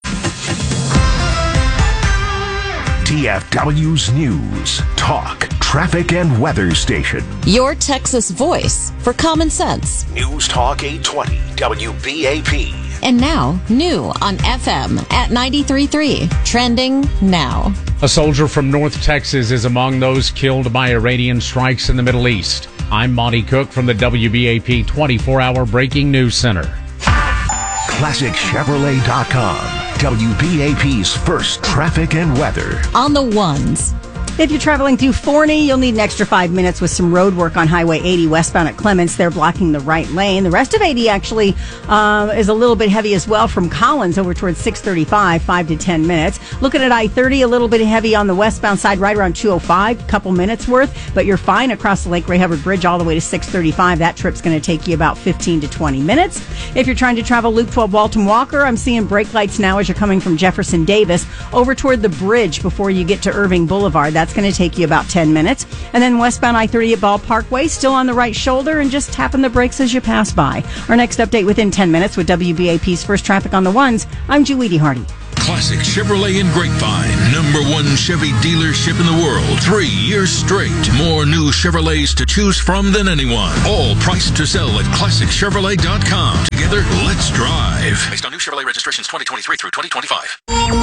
T F W's News, Talk, Traffic, and Weather Station. Your Texas voice for common sense. News Talk eight twenty W B A P. And now, new on F M at ninety-three point three. Trending now. A soldier from North Texas is among those killed by Iranian strikes in the Middle East. I'm Monty Cook from the W B A P twenty-four hour Breaking News Center. Classic Chevrolet dot com. W B A P's first traffic and weather. On the ones. If you're traveling through Forney, you'll need an extra five minutes with some road work on Highway eighty westbound at Clements. They're blocking the right lane. The rest of eighty actually uh, is a little bit heavy as well from Collins over towards six thirty-five, five to ten minutes. Looking at I thirty, a little bit heavy on the westbound side right around two oh five, couple minutes worth, but you're fine across the Lake Ray Hubbard Bridge all the way to six thirty-five. That trip's going to take you about fifteen to twenty minutes. If you're trying to travel Loop twelve Walton Walker, I'm seeing brake lights now as you're coming from Jefferson Davis over toward the bridge before you get to Irving Boulevard. That's going to take you about ten minutes. And then westbound I thirty at Ball Parkway, still on the right shoulder and just tapping the brakes as you pass by. Our next update within ten minutes with W B A P's First Traffic on the Ones. I'm Julie Hardy. Classic Chevrolet in Grapevine, number one Chevy dealership in the world, three years straight. More new Chevrolets to choose from than anyone. All priced to sell at classic chevrolet dot com. Together, let's drive. Based on new Chevrolet registrations twenty twenty-three through twenty twenty-five.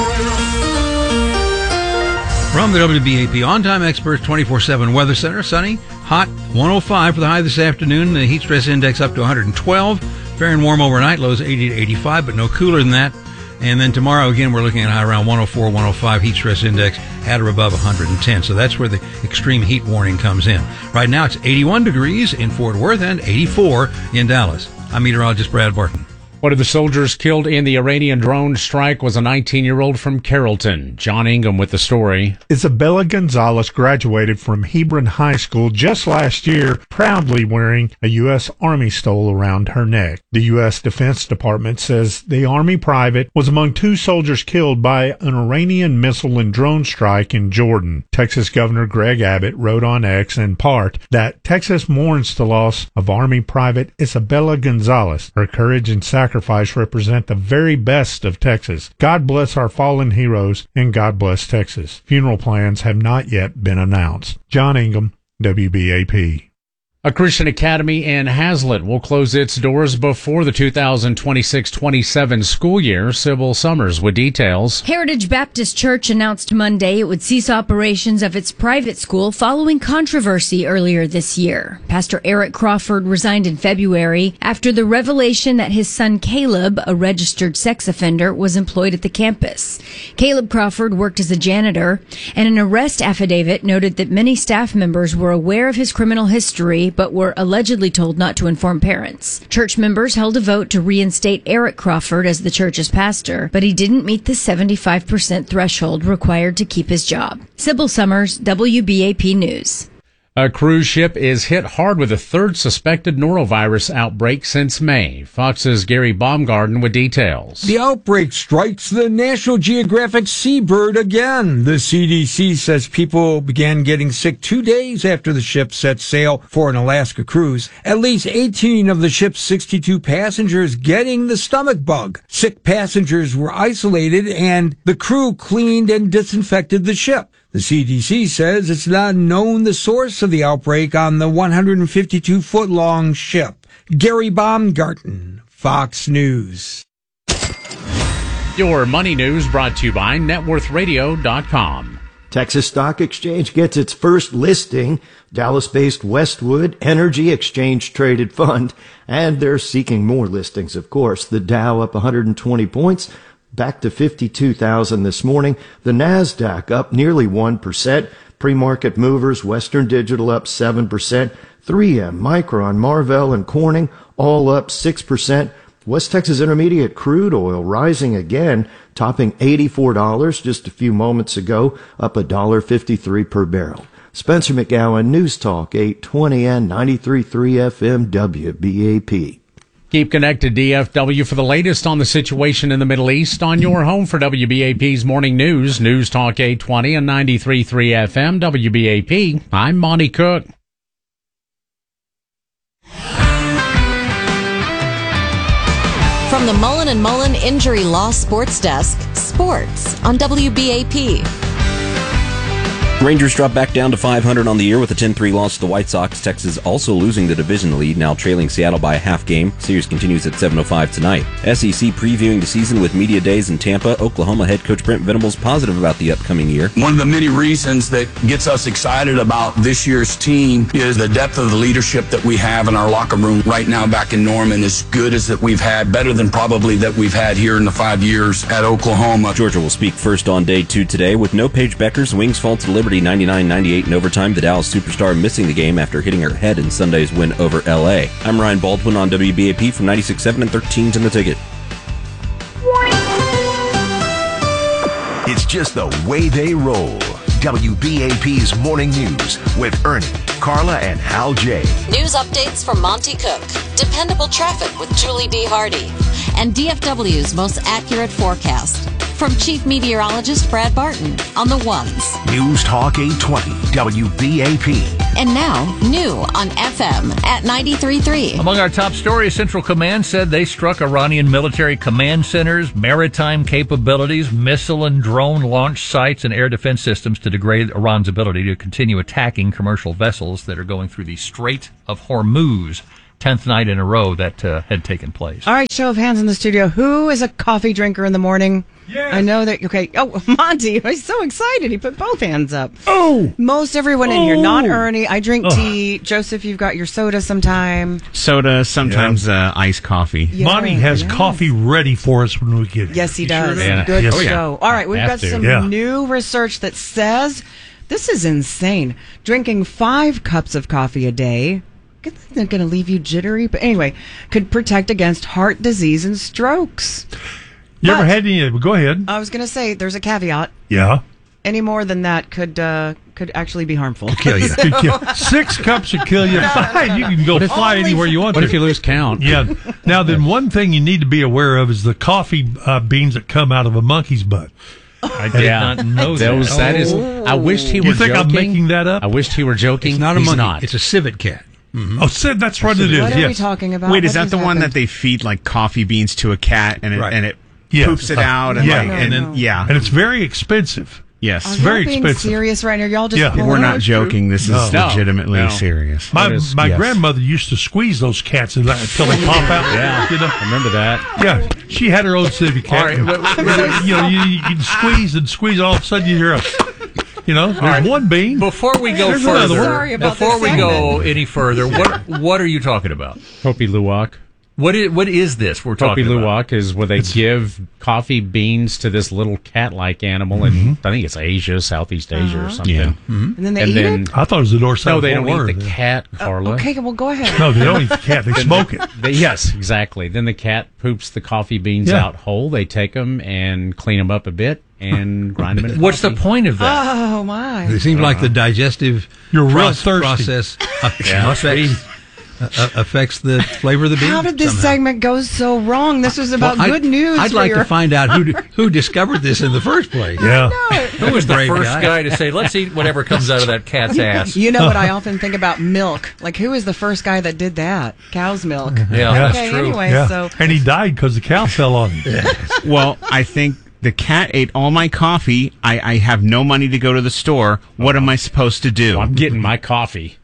From the W B A P On-Time Experts twenty-four seven Weather Center, sunny, hot, one oh five for the high this afternoon. The heat stress index up to one hundred twelve. Fair and warm overnight, lows eighty to eighty-five, but no cooler than that. And then tomorrow, again, we're looking at high around one oh four, one oh five, heat stress index at or above one hundred ten. So that's where the extreme heat warning comes in. Right now, it's eighty-one degrees in Fort Worth and eighty-four in Dallas. I'm meteorologist Brad Barton. One of the soldiers killed in the Iranian drone strike was a nineteen-year-old from Carrollton. John Ingham with the story. Isabella Gonzalez graduated from Hebron High School just last year, proudly wearing a U S Army stole around her neck. The U S Defense Department says the Army private was among two soldiers killed by an Iranian missile and drone strike in Jordan. Texas Governor Greg Abbott wrote on X in part that Texas mourns the loss of Army Private Isabella Gonzalez. Her courage and sacrifice Sacrifice represent the very best of Texas. God bless our fallen heroes, and God bless Texas. Funeral plans have not yet been announced. John Ingham, W B A P. A Christian academy in Hazlet will close its doors before the two thousand twenty-six twenty-seven school year. Sybil Summers with details. Heritage Baptist Church announced Monday it would cease operations of its private school following controversy earlier this year. Pastor Eric Crawford resigned in February after the revelation that his son Caleb, a registered sex offender, was employed at the campus. Caleb Crawford worked as a janitor, and an arrest affidavit noted that many staff members were aware of his criminal history but were allegedly told not to inform parents. Church members held a vote to reinstate Eric Crawford as the church's pastor, but he didn't meet the seventy-five percent threshold required to keep his job. Sybil Summers, W B A P News. A cruise ship is hit hard with a third suspected norovirus outbreak since May. Fox's Gary Baumgarten with details. The outbreak strikes the National Geographic Seabird again. The C D C says people began getting sick two days after the ship set sail for an Alaska cruise. At least eighteen of the ship's sixty-two passengers getting the stomach bug. Sick passengers were isolated and the crew cleaned and disinfected the ship. The C D C says it's not known the source of the outbreak on the one hundred fifty-two foot long ship. Gary Baumgarten, Fox News. Your money news brought to you by net worth radio dot com. Texas Stock Exchange gets its first listing. Dallas-based Westwood Energy Exchange Traded Fund, and they're seeking more listings, of course. The Dow up one hundred twenty points. Back to fifty-two thousand this morning. The NASDAQ up nearly one percent. Pre-market movers, Western Digital up seven percent. three M, Micron, Marvell, and Corning all up six percent. West Texas Intermediate crude oil rising again, topping eighty-four dollars just a few moments ago, up one dollar fifty-three per barrel. Spencer McGowan, News Talk eight twenty and ninety-three point three F M W B A P. Keep connected, D F W, for the latest on the situation in the Middle East on your home for W B A P's Morning News. News Talk eight twenty and ninety-three point three F M W B A P. I'm Monty Cook. From the Mullen and Mullen Injury Law Sports Desk, sports on W B A P. Rangers drop back down to five hundred on the year with a ten three loss to the White Sox. Texas also losing the division lead, now trailing Seattle by a half game. Series continues at seven oh five tonight. S E C previewing the season with media days in Tampa. Oklahoma head coach Brent Venables positive about the upcoming year. One of the many reasons that gets us excited about this year's team is the depth of the leadership that we have in our locker room right now back in Norman, as good as that we've had, better than probably that we've had here in the five years at Oklahoma. Georgia will speak first on day two today with no Paige Beckers. Wings fall to Liberty ninety-nine ninety-eight in overtime. The Dallas superstar missing the game after hitting her head in Sunday's win over L A. I'm Ryan Baldwin on W B A P from ninety-six point seven and thirteens in the Ticket. It's just the way they roll. W B A P's Morning News with Ernie, Carla, and Hal J. News updates from Monty Cook, dependable traffic with Julie B. Hardy, and D F W's most accurate forecast. From Chief Meteorologist Brad Barton on the ones. News Talk eight twenty, W B A P. And now, new on F M at ninety-three point three. Among our top stories, Central Command said they struck Iranian military command centers, maritime capabilities, missile and drone launch sites, and air defense systems to degrade Iran's ability to continue attacking commercial vessels that are going through the Strait of Hormuz. Tenth night in a row that uh, had taken place. All right, show of hands in the studio. Who is a coffee drinker in the morning? Yeah. I know that. Okay. Oh, Monty, he's so excited. He put both hands up. Oh. Most everyone in oh. here. Not Ernie. I drink oh. tea. Joseph, you've got your soda sometime. Soda, sometimes yeah. uh, iced coffee. Yeah, Monty has yes. coffee ready for us when we get here. Yes, he does. Sure Good yes. to oh, yeah. go. All right, we've Have got to. some yeah. new research that says this is insane. Drinking five cups of coffee a day. It's not going to leave you jittery, but anyway, could protect against heart disease and strokes. You but, ever had any? Go ahead. I was going to say there's a caveat. Yeah. Any more than that could uh, could actually be harmful. Could kill you. so, could kill. Six cups would kill you. Fine, you can go if, fly anywhere you want what to. What if you lose count? Yeah. Now, then, one thing you need to be aware of is the coffee uh, beans that come out of a monkey's butt. I did yeah. not know that. Was, that is, I wished he were You think joking. I'm making that up? I wished he were joking. It's not a He's monkey. Not. It's a civet cat. Mm-hmm. Oh, Sid, that's what it is. What yes. are we talking about? Wait, is what that the happened? one that they feed like coffee beans to a cat and it right. and it yes. poops it out? And yeah, like, no, and no. then yeah, and it's very expensive. Yes, Are it's very y'all being expensive. Serious right now? Y'all just yeah. We're not joking. This is no. legitimately no. serious. My is, my yes. grandmother used to squeeze those cats until they pop out. Yeah, you know? I remember that. Yeah, she had her own civet cat. Right. And, you know, you, you squeeze and squeeze, all of a sudden you hear a. You know, there's right. one bean. Before we go There's further, Sorry about before we segment. go any further, what what are you talking about? Hopi Luwak. What is what is this we're Hopi talking about? Luwak is where they it's, give coffee beans to this little cat-like animal mm-hmm. in I think it's Asia, Southeast Asia uh-huh. or something. Yeah. Mm-hmm. And then they and eat then, it? I thought it was the north side. No, of they Fort don't Worth. eat the cat, Carla. Uh, okay, well go ahead. No, they don't eat the cat. They smoke it. They, yes, exactly. Then the cat poops the coffee beans Yeah. out whole. They take them and clean them up a bit and grind them into What's coffee. the point of that? Oh my! It seems like the digestive You're real proce- thirsty. process uh, Yeah. affects, uh, affects the flavor of the bean. How did this somehow. segment go so wrong? This was about Well, good I'd, news. I'd for like your... to find out who who discovered this in the first place. Yeah. Who was the Brave first guy. guy. to say, let's eat whatever comes out of that cat's ass? You know what I often think about milk. Like, who is the first guy that did that? Cow's milk. Yeah, okay, that's true. anyway, Yeah. so And he died because the cow fell on him. Well, I think the cat ate all my coffee. I, I have no money to go to the store. What am I supposed to do? Well, I'm getting my coffee.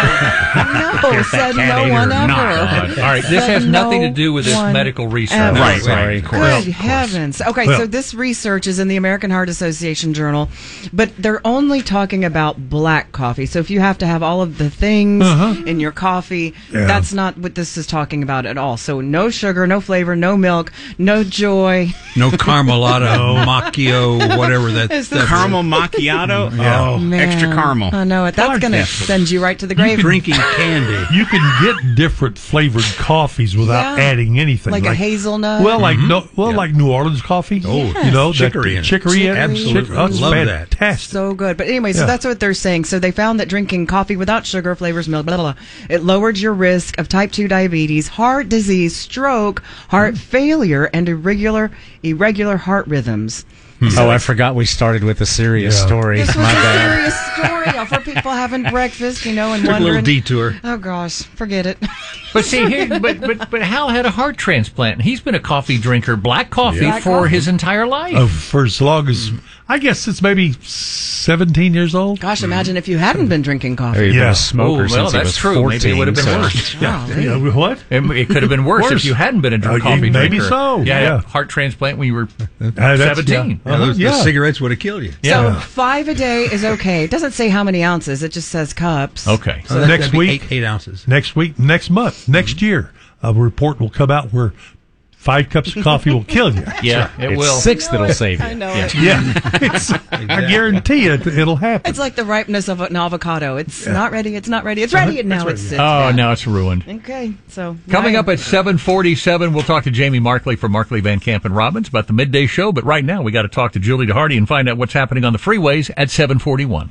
no, said no one ever. All right, this has nothing to do with this medical research. ever. Right, sorry. of course. Good Well, heavens. Okay, Well- so this research is in the American Heart Association Journal, but they're only talking about black coffee. So if you have to have all of the things Uh-huh. in your coffee, Yeah. that's not what this is talking about at all. So no sugar, no flavor, no milk, no joy. No Carmelata, macchio, whatever that. It's the that Caramel macchiato? Yeah. Oh, Man, extra caramel. I know it. That's Hard going to caramel. send you right to the grave. drinking candy. You can get different flavored coffees without Yeah. adding anything. Like a hazelnut? Well, like Mhm. no, well, Yeah. like New Orleans coffee. Oh, you know, chicory in that it. chicory, in it. Absolutely. Chicory. Oh, it's Love that. fantastic. So good. But anyway, so Yeah. that's what they're saying. So they found that drinking coffee without sugar, flavors, milk, blah, blah, blah, it lowered your risk of type two diabetes, heart disease, stroke, heart failure, and irregular, irregular heart rhythms. Oh, I forgot we started with a serious Yeah. story. This was My a bad. serious story for people having breakfast, you know, and Took a wondering. little detour. Oh gosh, forget it. But see, here, but, but but Hal had a heart transplant, and he's been a coffee drinker, black coffee, Black for coffee. his entire life. Oh, for as long as I guess since maybe seventeen years old. Gosh, imagine if you hadn't been drinking coffee. He'd been a smoker Oh, well, since he that's was true. fourteen. Maybe it would have been so- worse. Yeah. Golly. Yeah, what? It, it could have been worse, Worse. if you hadn't been a dr- Uh, coffee maybe drinker. so, You had yeah. a heart transplant when you were Uh, that's- seventeen. yeah. Yeah, those, Yeah. those cigarettes would have killed you. Yeah. So five a day is okay. It doesn't say how many ounces. It just says cups. Okay. So that- next that'd be week, eight, eight ounces. next week, next month, next year, a report will come out where five cups of coffee will kill you. Yeah, it It's will. six that'll save you. I know Yeah. it. Yeah, it's, I guarantee it, it'll happen. It's like the ripeness of an avocado. It's not ready. It's not ready. It's ready, and now That's it's right, sits Oh, down. now it's ruined. Okay, so Coming now- up at seven forty-seven, we'll talk to Jamie Markley from Markley, Van Camp, and Robbins about the midday show. But right now, we got to talk to Julie DeHardy and find out what's happening on the freeways at seven forty-one.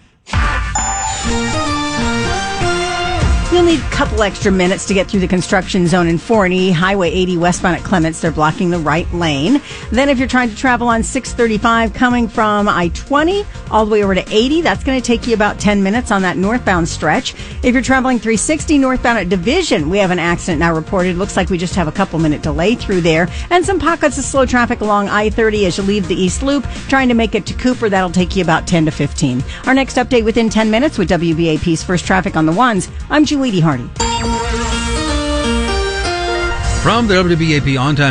You'll need a couple extra minutes to get through the construction zone in Forney. Highway eighty westbound at Clements, they're blocking the right lane. Then if you're trying to travel on six thirty-five coming from I twenty all the way over to eighty, that's going to take you about ten minutes on that northbound stretch. If you're traveling three sixty northbound at Division, we have an accident now reported. Looks like we just have a couple minute delay through there. And some pockets of slow traffic along I thirty as you leave the East Loop. Trying to make it to Cooper, that'll take you about ten to fifteen. Our next update within ten minutes with W B A P's First Traffic on the Ones. I'm Julie Hardy. From the W B A P On Time